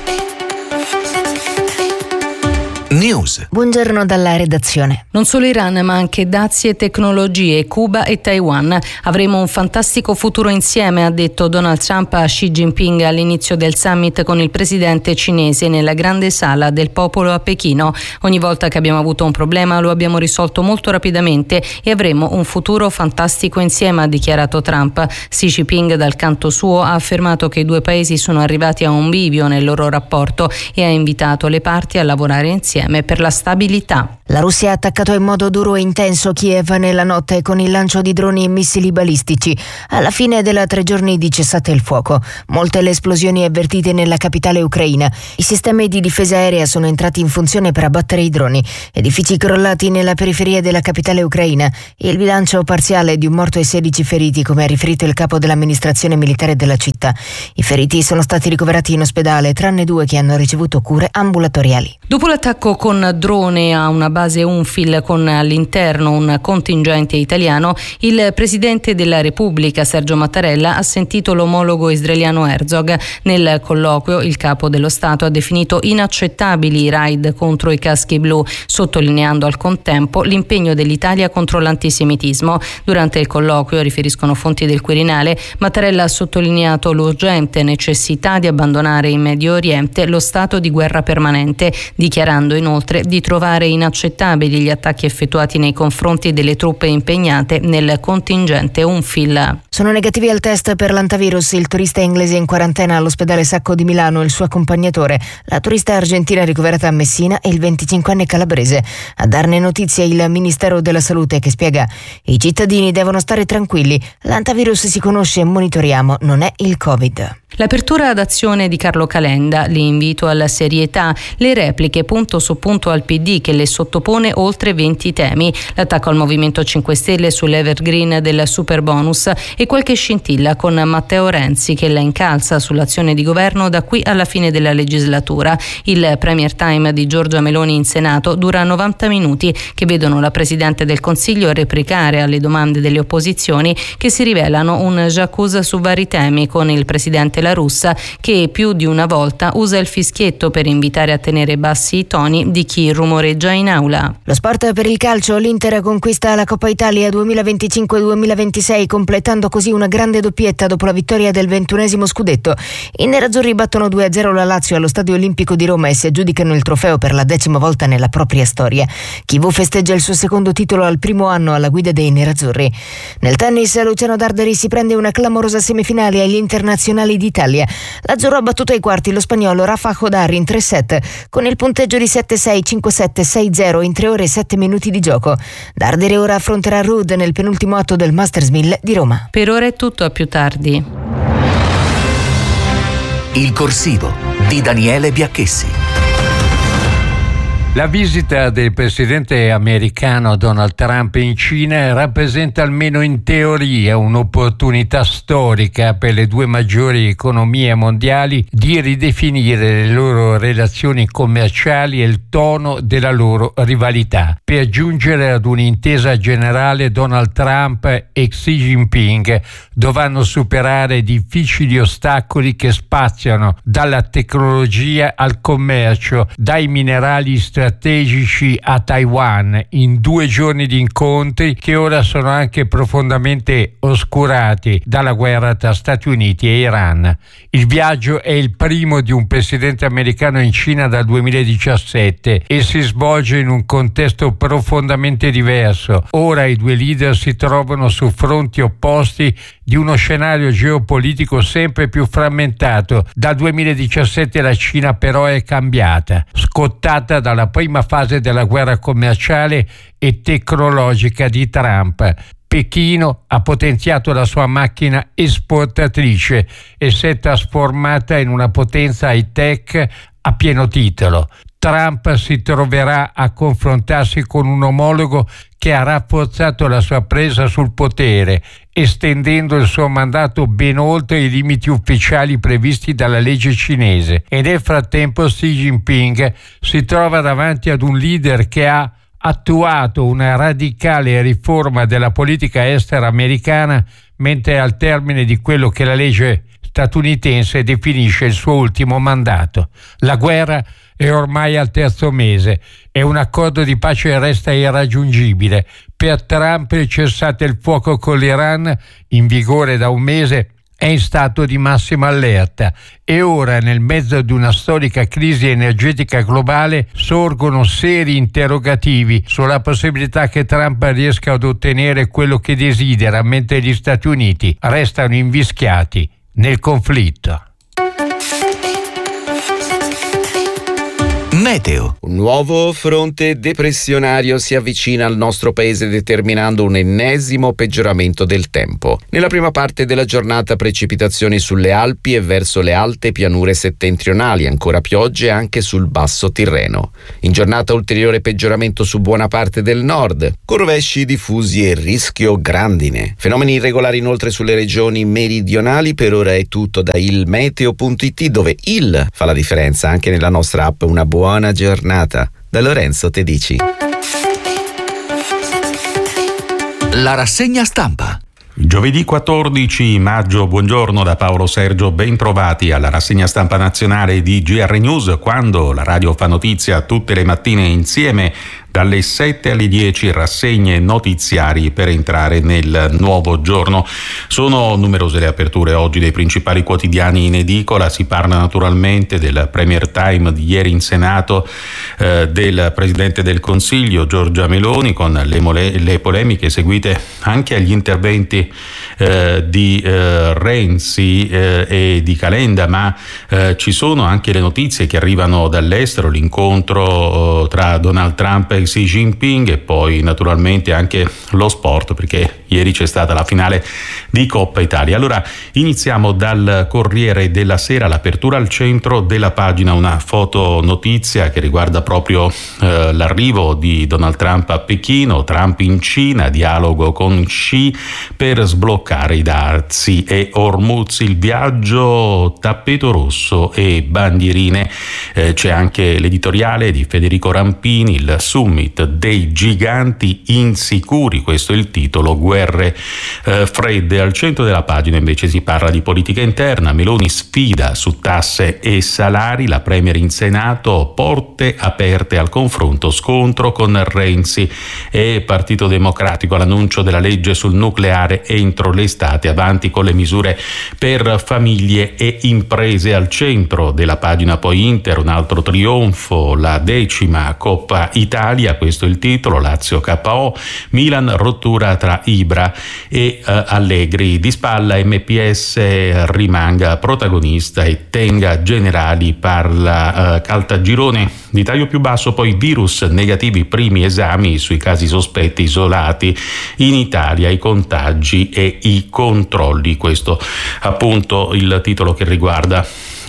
News. Buongiorno dalla redazione. Non solo Iran, ma anche dazi e tecnologie, Cuba e Taiwan. Avremo un fantastico futuro insieme, ha detto Donald Trump a Xi Jinping all'inizio del summit con il presidente cinese nella grande sala del popolo a Pechino. Ogni volta che abbiamo avuto un problema lo abbiamo risolto molto rapidamente e avremo un futuro fantastico insieme, ha dichiarato Trump. Xi Jinping dal canto suo ha affermato che i due paesi sono arrivati a un bivio nel loro rapporto e ha invitato le parti a lavorare insieme per la stabilità. La Russia ha attaccato in modo duro e intenso Kiev nella notte con il lancio di droni e missili balistici. Alla fine della tre giorni di cessate il fuoco. Molte le esplosioni avvertite nella capitale ucraina. I sistemi di difesa aerea sono entrati in funzione per abbattere i droni. Edifici crollati nella periferia della capitale ucraina. Il bilancio parziale di un morto e sedici feriti, come ha riferito il capo dell'amministrazione militare della città. I feriti sono stati ricoverati in ospedale, tranne due che hanno ricevuto cure ambulatoriali. Dopo l'attacco con drone a una base UNIFIL con all'interno un contingente italiano, il presidente della Repubblica Sergio Mattarella ha sentito l'omologo israeliano Herzog. Nel colloquio il capo dello Stato ha definito inaccettabili i raid contro i caschi blu, sottolineando al contempo l'impegno dell'Italia contro l'antisemitismo. Durante il colloquio, riferiscono fonti del Quirinale, Mattarella ha sottolineato l'urgente necessità di abbandonare in Medio Oriente lo stato di guerra permanente, dichiarando inoltre di trovare inaccettabili gli attacchi effettuati nei confronti delle truppe impegnate nel contingente UNIFIL. Sono negativi al test per l'antivirus il turista inglese in quarantena all'ospedale Sacco di Milano e il suo accompagnatore, la turista argentina ricoverata a Messina e il venticinquenne calabrese. A darne notizia il Ministero della Salute, che spiega: i cittadini devono stare tranquilli, l'antivirus si conosce e monitoriamo, non è il Covid. L'apertura d'azione di Carlo Calenda, l'invito alla serietà, le repliche punto su punto al P D che le sottopone oltre venti temi, l'attacco al Movimento cinque Stelle sull'evergreen del superbonus e qualche scintilla con Matteo Renzi che la incalza sull'azione di governo da qui alla fine della legislatura. Il Premier Time di Giorgia Meloni in Senato dura novanta minuti che vedono la Presidente del Consiglio replicare alle domande delle opposizioni che si rivelano un jacuzzi su vari temi, con il Presidente La Russa che più di una volta usa il fischietto per invitare a tenere bassi i toni di chi rumoreggia in aula. Lo sport per il calcio, l'Inter conquista la Coppa Italia duemilaventicinque duemilaventisei, completando così una grande doppietta dopo la vittoria del ventunesimo scudetto. I nerazzurri battono due a zero la Lazio allo Stadio Olimpico di Roma e si aggiudicano il trofeo per la decima volta nella propria storia. Chivu festeggia il suo secondo titolo al primo anno alla guida dei nerazzurri. Nel tennis, Luciano Darderi si prende una clamorosa semifinale agli internazionali di Italia. L'azzurro ha battuto ai quarti lo spagnolo Rafa Hodari in tre set con il punteggio di sette sei, cinque sette, sei zero in tre ore e sette minuti di gioco. Darderi ora affronterà Ruud nel penultimo atto del Masters mille di Roma. Per ora è tutto, a più tardi. Il corsivo di Daniele Biacchessi. La visita del presidente americano Donald Trump in Cina rappresenta, almeno in teoria, un'opportunità storica per le due maggiori economie mondiali di ridefinire le loro relazioni commerciali e il tono della loro rivalità. Per giungere ad un'intesa generale, Donald Trump e Xi Jinping dovranno superare difficili ostacoli che spaziano dalla tecnologia al commercio, dai minerali strategici strategici a Taiwan in due giorni di incontri che ora sono anche profondamente oscurati dalla guerra tra Stati Uniti e Iran. Il viaggio è il primo di un presidente americano in Cina dal duemiladiciassette e si svolge in un contesto profondamente diverso. Ora i due leader si trovano su fronti opposti di uno scenario geopolitico sempre più frammentato. Dal duemiladiciassette la Cina però è cambiata, scottata dalla prima fase della guerra commerciale e tecnologica di Trump. Pechino ha potenziato la sua macchina esportatrice e si è trasformata in una potenza high-tech a pieno titolo. Trump si troverà a confrontarsi con un omologo che ha rafforzato la sua presa sul potere, estendendo il suo mandato ben oltre i limiti ufficiali previsti dalla legge cinese. E nel frattempo Xi Jinping si trova davanti ad un leader che ha attuato una radicale riforma della politica estera americana, mentre al termine di quello che la legge statunitense definisce il suo ultimo mandato. La guerra è ormai al terzo mese e un accordo di pace resta irraggiungibile. Per Trump il cessate il fuoco con l'Iran, in vigore da un mese, è in stato di massima allerta e ora, nel mezzo di una storica crisi energetica globale, sorgono seri interrogativi sulla possibilità che Trump riesca ad ottenere quello che desidera, mentre gli Stati Uniti restano invischiati nel conflitto. Meteo. Un nuovo fronte depressionario si avvicina al nostro paese determinando un ennesimo peggioramento del tempo. Nella prima parte della giornata precipitazioni sulle Alpi e verso le alte pianure settentrionali, ancora piogge anche sul basso Tirreno. In giornata ulteriore peggioramento su buona parte del nord, con rovesci diffusi e rischio grandine. Fenomeni irregolari inoltre sulle regioni meridionali. Per ora è tutto da il meteo punto it, dove il fa la differenza anche nella nostra app. Una buona Buona giornata. Da Lorenzo Tedici. La rassegna stampa. Giovedì quattordici maggio, buongiorno da Paolo Sergio, ben trovati alla rassegna stampa nazionale di G R News, quando la radio fa notizia tutte le mattine insieme dalle sette alle dieci, rassegne notiziari per entrare nel nuovo giorno. Sono numerose le aperture oggi dei principali quotidiani in edicola. Si parla naturalmente del Premier Time di ieri in Senato, eh, del Presidente del Consiglio Giorgia Meloni, con le, mole- le polemiche seguite anche agli interventi eh, di eh, Renzi eh, e di Calenda, ma eh, ci sono anche le notizie che arrivano dall'estero, l'incontro eh, tra Donald Trump e Xi Jinping e poi naturalmente anche lo sport, perché ieri c'è stata la finale di Coppa Italia. Allora iniziamo dal Corriere della Sera, l'apertura al centro della pagina, una fotonotizia che riguarda proprio eh, l'arrivo di Donald Trump a Pechino, Trump in Cina, dialogo con Xi per sbloccare i dazi e Hormuz, il viaggio, tappeto rosso e bandierine. Eh, c'è anche l'editoriale di Federico Rampini, il summit dei giganti insicuri, questo è il titolo, guerre eh, fredde. Al centro della pagina invece si parla di politica interna, Meloni sfida su tasse e salari, la Premier in Senato, porte aperte al confronto, scontro con Renzi e Partito Democratico, l'annuncio della legge sul nucleare entro l'estate, avanti con le misure per famiglie e imprese. Al centro della pagina poi Inter, un altro trionfo, la decima Coppa Italia, questo è il titolo, Lazio K O, Milan rottura tra Ibra e uh, Allegri, di spalla M P S rimanga protagonista e tenga generali, parla uh, Caltagirone. Di taglio più basso poi virus negativi, primi esami sui casi sospetti isolati in Italia, i contagi e i controlli, questo appunto il titolo che riguarda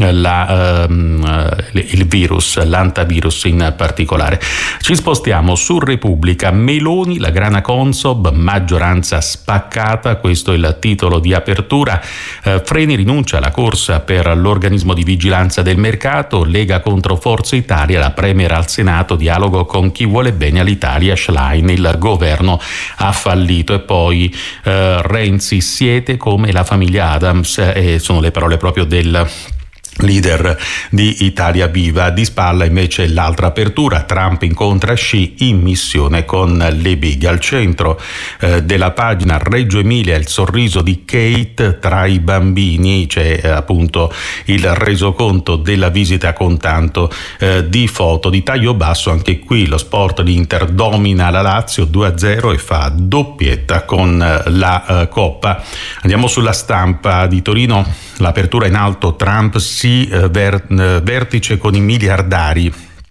La, um, il virus, l'antivirus in particolare. Ci spostiamo su Repubblica, Meloni, la grana Consob, maggioranza spaccata, questo è il titolo di apertura. Uh, Freni rinuncia alla corsa per l'organismo di vigilanza del mercato, Lega contro Forza Italia, la Premier al Senato, dialogo con chi vuole bene all'Italia, Schlein, il governo ha fallito. E poi uh, Renzi, siete come la famiglia Adams, e sono le parole proprio del leader di Italia Viva. Di spalla invece l'altra apertura, Trump incontra Xi in missione con le big. Al centro eh, della pagina Reggio Emilia il sorriso di Kate tra i bambini, c'è eh, appunto il resoconto della visita con tanto eh, di foto. Di taglio basso anche qui lo sport, l'Inter domina la Lazio due a zero e fa doppietta con eh, la eh, Coppa. Andiamo sulla Stampa di Torino, l'apertura in alto, Trump sì, eh, ver- eh, vertice con i miliardari.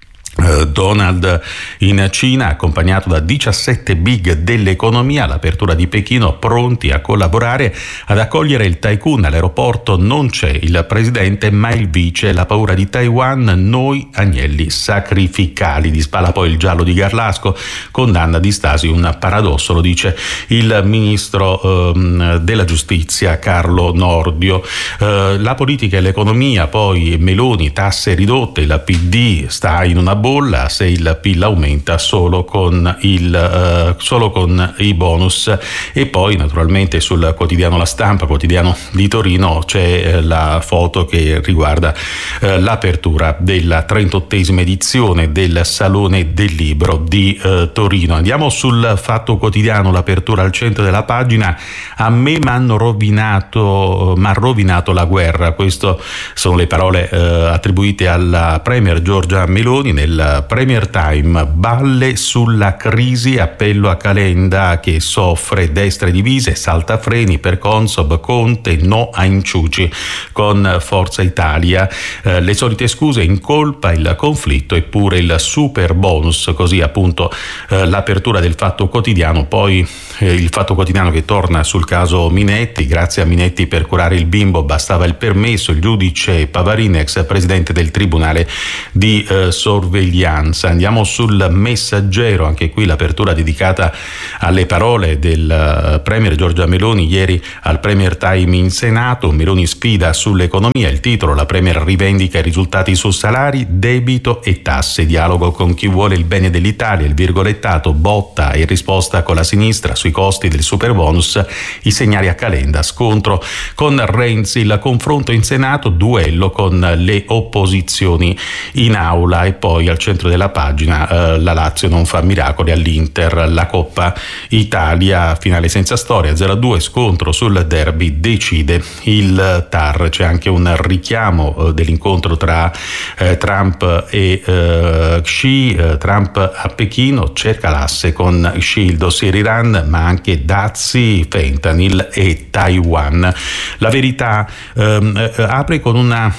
Donald in Cina accompagnato da diciassette big dell'economia, l'apertura di Pechino, pronti a collaborare ad accogliere il tycoon. All'aeroporto non c'è il presidente ma il vice, la paura di Taiwan, noi agnelli sacrificali. Di spalla poi il giallo di Garlasco, condanna di Stasi, un paradosso, lo dice il ministro ehm, della giustizia Carlo Nordio. Eh, la politica e l'economia, poi Meloni, tasse ridotte, il P D sta in una bolla se il P I L aumenta solo con il uh, solo con i bonus. E poi naturalmente sul quotidiano La Stampa, quotidiano di Torino, c'è eh, la foto che riguarda eh, l'apertura della trentottesima edizione del Salone del Libro di eh, Torino. Andiamo sul Fatto Quotidiano, l'apertura al centro della pagina, a me m'hanno rovinato m'ha rovinato la guerra. Queste sono le parole eh, attribuite alla premier Giorgia Meloni nel Premier Time. Balle sulla crisi, appello a Calenda che soffre, destre divise, saltafreni per Consob, Conte, no a inciuci con Forza Italia, eh, le solite scuse, in colpa il conflitto eppure il super bonus. Così appunto eh, l'apertura del Fatto Quotidiano. Poi eh, il Fatto Quotidiano che torna sul caso Minetti, grazie a Minetti per curare il bimbo bastava il permesso, il giudice Pavarini, ex presidente del Tribunale di eh, Sorveglianza. Andiamo sul Messaggero, anche qui l'apertura dedicata alle parole del premier Giorgia Meloni ieri al Premier Time in Senato. Meloni sfida sull'economia, il titolo, la premier rivendica i risultati su salari, debito e tasse, dialogo con chi vuole il bene dell'Italia, il virgolettato, botta e risposta con la sinistra sui costi del superbonus, i segnali a Calenda, scontro con Renzi, il confronto in Senato, duello con le opposizioni in aula. E poi al centro della pagina eh, la Lazio non fa miracoli all'Inter, la Coppa Italia, finale senza storia, zero a due, scontro sul derby, decide il T A R. C'è anche un richiamo eh, dell'incontro tra eh, Trump e eh, Xi. eh, Trump a Pechino cerca l'asse con Xi, il dossier Iran ma anche dazi, fentanyl e Taiwan. La Verità ehm, eh, apre con una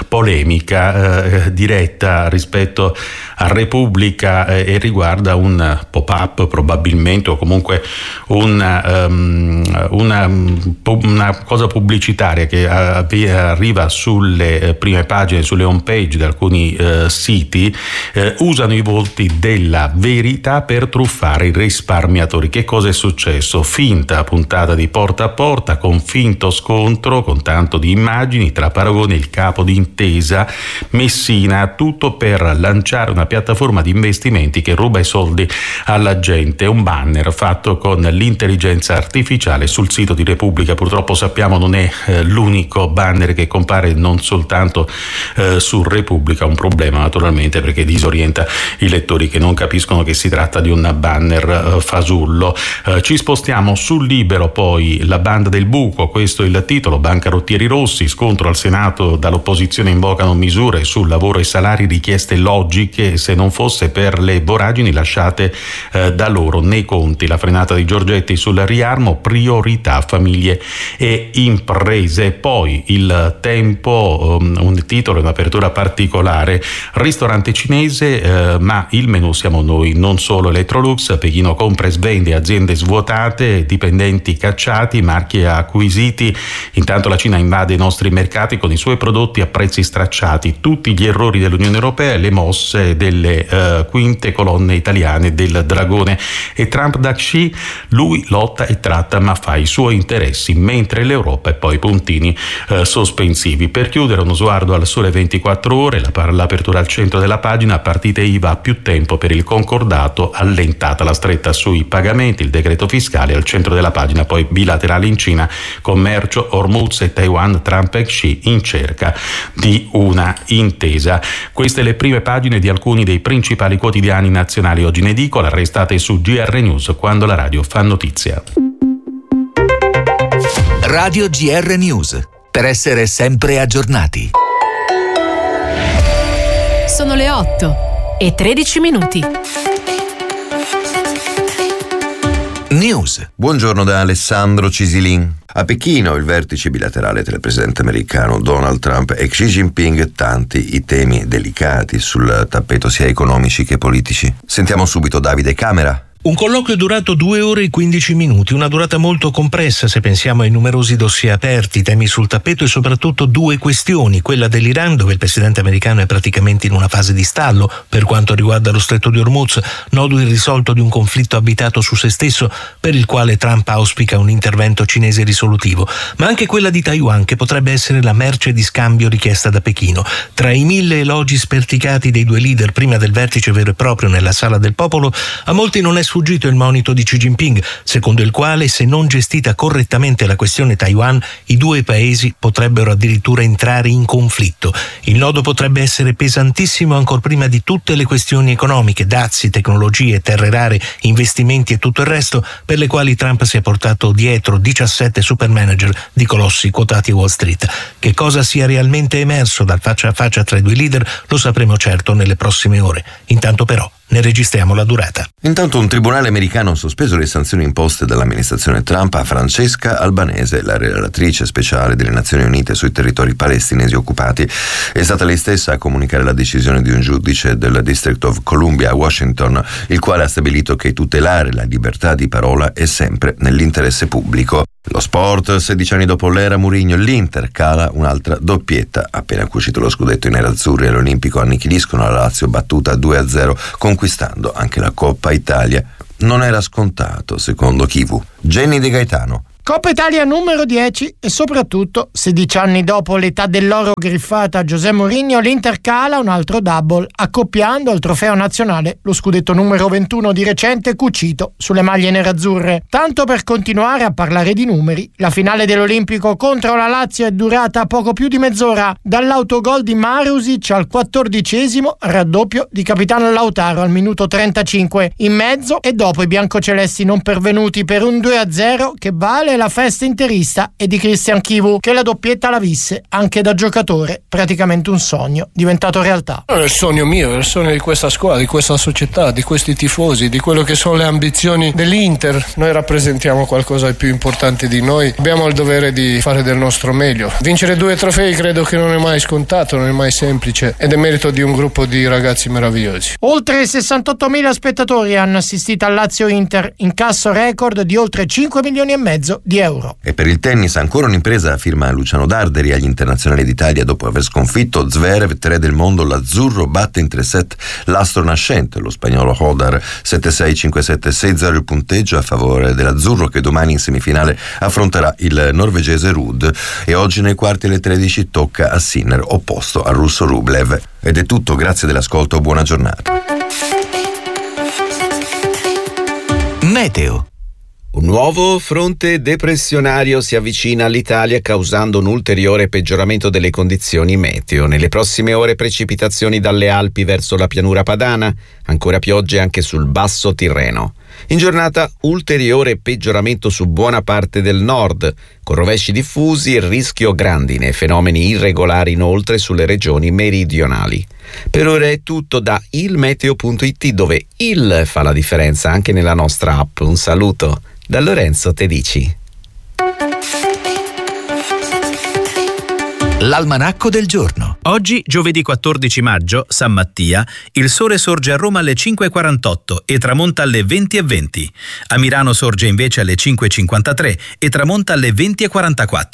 polemica eh, diretta rispetto a Repubblica eh, e riguarda un pop-up probabilmente, o comunque una, um, una, una cosa pubblicitaria che a, arriva sulle prime pagine, sulle home page di alcuni eh, siti. Eh, usano i volti della Verità per truffare i risparmiatori. Che cosa è successo? Finta puntata di porta a porta con finto scontro, con tanto di immagini tra Paragone e il capo di Intesa Messina, tutto per lanciare una piattaforma di investimenti che ruba i soldi alla gente. Un banner fatto con l'intelligenza artificiale sul sito di Repubblica. Purtroppo sappiamo non è eh, l'unico banner che compare non soltanto eh, su Repubblica, un problema naturalmente perché disorienta i lettori che non capiscono che si tratta di un banner eh, fasullo. Eh, ci spostiamo sul Libero, poi la banda del buco, questo è il titolo, bancarottieri rossi, scontro al Senato, dall'opposizione invocano misure sul lavoro e salari, richieste logiche, se non fosse per le voragini lasciate eh, da loro nei conti. La frenata di Giorgetti sul riarmo, priorità famiglie e imprese. Poi il Tempo, um, un titolo, un'apertura particolare, ristorante cinese eh, ma il menù siamo noi, non solo Electrolux, Pechino compra e svende, aziende svuotate, dipendenti cacciati, marchi acquisiti. Intanto la Cina invade i nostri mercati con i suoi prodotti a prezzi stracciati, tutti gli errori dell'Unione Europea e le mosse del delle uh, quinte colonne italiane del Dragone. E Trump da Xi, lui lotta e tratta ma fa i suoi interessi, mentre l'Europa, e poi puntini uh, sospensivi. Per chiudere uno sguardo al Sole ventiquattro Ore, la, l'apertura al centro della pagina, partite I V A più tempo per il concordato, allentata la stretta sui pagamenti, il decreto fiscale. Al centro della pagina poi bilaterali in Cina, commercio, Hormuz e Taiwan, Trump e Xi in cerca di una intesa. Queste le prime pagine di alcuni dei principali quotidiani nazionali oggi in edicola. Restate su G R News, quando la radio fa notizia. Radio G R News, per essere sempre aggiornati. Sono le otto e tredici minuti. News. Buongiorno da Alessandro Cisilin. A Pechino, il vertice bilaterale tra il presidente americano Donald Trump e Xi Jinping, tanti i temi delicati sul tappeto sia economici che politici. Sentiamo subito Davide Camera. Un colloquio durato due ore e quindici minuti, una durata molto compressa se pensiamo ai numerosi dossier aperti, temi sul tappeto e soprattutto due questioni, quella dell'Iran, dove il presidente americano è praticamente in una fase di stallo per quanto riguarda lo stretto di Hormuz, nodo irrisolto di un conflitto abitato su se stesso per il quale Trump auspica un intervento cinese risolutivo, ma anche quella di Taiwan, che potrebbe essere la merce di scambio richiesta da Pechino. Tra i mille elogi sperticati dei due leader prima del vertice vero e proprio nella Sala del Popolo, a molti non è sfuggito il monito di Xi Jinping, secondo il quale se non gestita correttamente la questione Taiwan, i due paesi potrebbero addirittura entrare in conflitto. Il nodo potrebbe essere pesantissimo ancor prima di tutte le questioni economiche, dazi, tecnologie, terre rare, investimenti e tutto il resto, per le quali Trump si è portato dietro diciassette super manager di colossi quotati a Wall Street. Che cosa sia realmente emerso dal faccia a faccia tra i due leader lo sapremo certo nelle prossime ore. Intanto però ne registriamo la durata. Intanto un tribunale americano ha sospeso le sanzioni imposte dall'amministrazione Trump a Francesca Albanese, la relatrice speciale delle Nazioni Unite sui territori palestinesi occupati. È stata lei stessa a comunicare la decisione di un giudice del District of Columbia a Washington, il quale ha stabilito che tutelare la libertà di parola è sempre nell'interesse pubblico. Lo sport, sedici anni dopo l'era Mourinho, l'Inter cala un'altra doppietta. Appena cucito lo scudetto i nerazzurri all'Olimpico annichiliscono la Lazio battuta due a zero, conquistando anche la Coppa Italia. Non era scontato, secondo Kivu. Jenny De Gaetano. Coppa Italia numero dieci e soprattutto sedici anni dopo l'età dell'oro griffata a José Mourinho, l'Inter cala un altro double, accoppiando al trofeo nazionale lo scudetto numero ventuno di recente cucito sulle maglie nerazzurre. Tanto per continuare a parlare di numeri, la finale dell'Olimpico contro la Lazio è durata poco più di mezz'ora, dall'autogol di Marusic al quattordicesimo, raddoppio di capitano Lautaro al minuto trentacinque. In mezzo e dopo i biancocelesti non pervenuti per un due a zero che vale la festa interista e di Christian Chivu, che la doppietta la visse anche da giocatore, praticamente un sogno diventato realtà. È il sogno mio, è il sogno di questa squadra, di questa società, di questi tifosi, di quello che sono le ambizioni dell'Inter. Noi rappresentiamo qualcosa di più importante di noi, abbiamo il dovere di fare del nostro meglio. Vincere due trofei credo che non è mai scontato, non è mai semplice ed è merito di un gruppo di ragazzi meravigliosi. Oltre sessantottomila spettatori hanno assistito al Lazio-Inter, incasso record di oltre cinque milioni e mezzo di euro. E per il tennis ancora un'impresa, firma Luciano Darderi agli internazionali d'Italia dopo aver sconfitto Zverev, tre del mondo. L'azzurro batte in tre set l'astro nascente, lo spagnolo Hodar, sette sei cinque sette sei zero il punteggio a favore dell'azzurro, che domani in semifinale affronterà il norvegese Ruud. E oggi nei quarti alle tredici tocca a Sinner, opposto al russo Rublev. Ed è tutto, grazie dell'ascolto, buona giornata. Meteo. Un nuovo fronte depressionario si avvicina all'Italia, causando un ulteriore peggioramento delle condizioni meteo. Nelle prossime ore precipitazioni dalle Alpi verso la pianura padana, ancora piogge anche sul basso Tirreno. In giornata ulteriore peggioramento su buona parte del nord, con rovesci diffusi e rischio grandine e fenomeni irregolari inoltre sulle regioni meridionali. Per ora è tutto da ilmeteo punto it, dove il fa la differenza anche nella nostra app. Un saluto da Lorenzo Tedici. L'almanacco del giorno. Oggi, giovedì quattordici maggio, San Mattia, il sole sorge a Roma alle cinque e quarantotto e tramonta alle venti e venti. A Milano sorge invece alle cinque e cinquantatré e tramonta alle venti e quarantaquattro.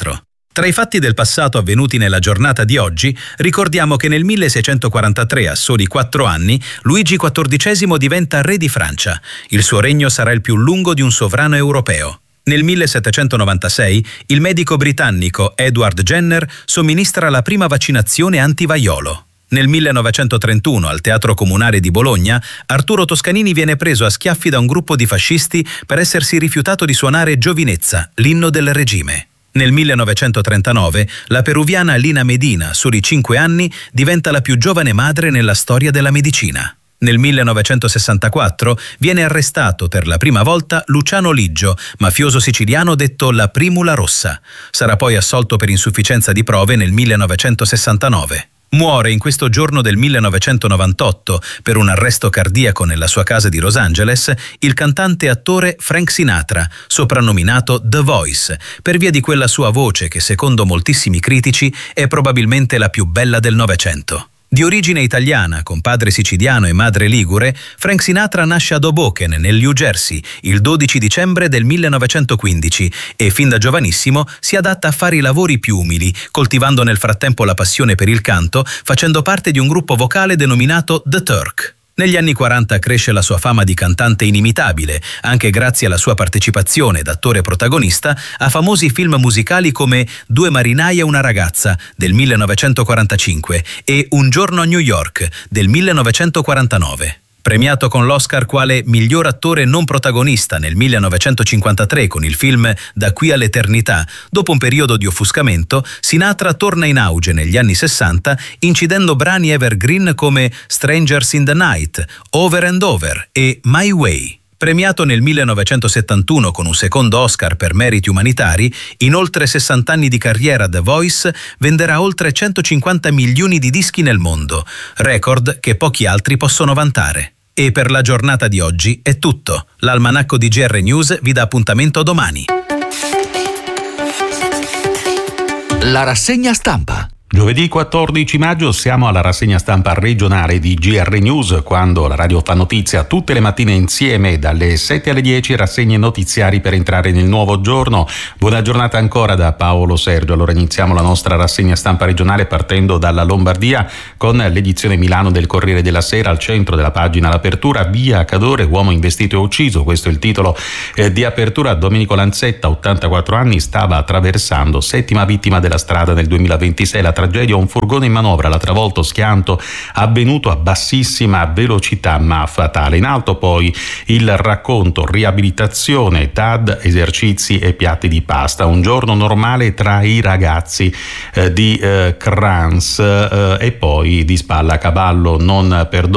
Tra i fatti del passato avvenuti nella giornata di oggi, ricordiamo che nel milleseicentoquarantatré, a soli quattro anni, Luigi quattordicesimo diventa re di Francia. Il suo regno sarà il più lungo di un sovrano europeo. Nel millesettecentonovantasei, il medico britannico Edward Jenner somministra la prima vaccinazione antivaiolo. Nel millenovecentotrentuno, al Teatro Comunale di Bologna, Arturo Toscanini viene preso a schiaffi da un gruppo di fascisti per essersi rifiutato di suonare Giovinezza, l'inno del regime. Nel millenovecentotrentanove, la peruviana Lina Medina, a soli cinque anni, diventa la più giovane madre nella storia della medicina. Nel millenovecentosessantaquattro viene arrestato per la prima volta Luciano Liggio, mafioso siciliano detto la Primula Rossa. Sarà poi assolto per insufficienza di prove nel millenovecentosessantanove. Muore in questo giorno del millenovecentonovantotto per un arresto cardiaco nella sua casa di Los Angeles il cantante e attore Frank Sinatra, soprannominato The Voice, per via di quella sua voce che secondo moltissimi critici è probabilmente la più bella del Novecento. Di origine italiana, con padre siciliano e madre ligure, Frank Sinatra nasce ad Hoboken, nel New Jersey, il dodici dicembre del millenovecentoquindici e fin da giovanissimo si adatta a fare i lavori più umili, coltivando nel frattempo la passione per il canto, facendo parte di un gruppo vocale denominato The Turk. Negli anni quaranta cresce la sua fama di cantante inimitabile, anche grazie alla sua partecipazione da attore protagonista a famosi film musicali come Due marinai e una ragazza del millenovecentoquarantacinque e Un giorno a New York del millenovecentoquarantanove. Premiato con l'Oscar quale miglior attore non protagonista nel millenovecentocinquantatré con il film Da qui all'eternità, dopo un periodo di offuscamento, Sinatra torna in auge negli anni sessanta incidendo brani evergreen come Strangers in the Night, Over and Over e My Way. Premiato nel millenovecentosettantuno con un secondo Oscar per meriti umanitari, in oltre sessanta anni di carriera The Voice venderà oltre centocinquanta milioni di dischi nel mondo, record che pochi altri possono vantare. E per la giornata di oggi è tutto. L'Almanacco di G R News vi dà appuntamento domani. La rassegna stampa. Giovedì quattordici maggio siamo alla rassegna stampa regionale di G R News, quando la radio fa notizia tutte le mattine insieme dalle sette alle dieci, rassegne notiziari per entrare nel nuovo giorno. Buona giornata ancora da Paolo Sergio. Allora iniziamo la nostra rassegna stampa regionale partendo dalla Lombardia con l'edizione Milano del Corriere della Sera. Al centro della pagina l'apertura, via Cadore, uomo investito e ucciso. Questo è il titolo eh, di apertura. Domenico Lanzetta, ottantaquattro anni, stava attraversando, settima vittima della strada nel duemilaventisei. La tragedia, un furgone in manovra l'ha travolto, schianto avvenuto a bassissima velocità ma fatale. In alto poi il racconto, riabilitazione, T A D, esercizi e piatti di pasta. Un giorno normale tra i ragazzi eh, di eh, Crans eh, e poi di spalla a cavallo non perdona.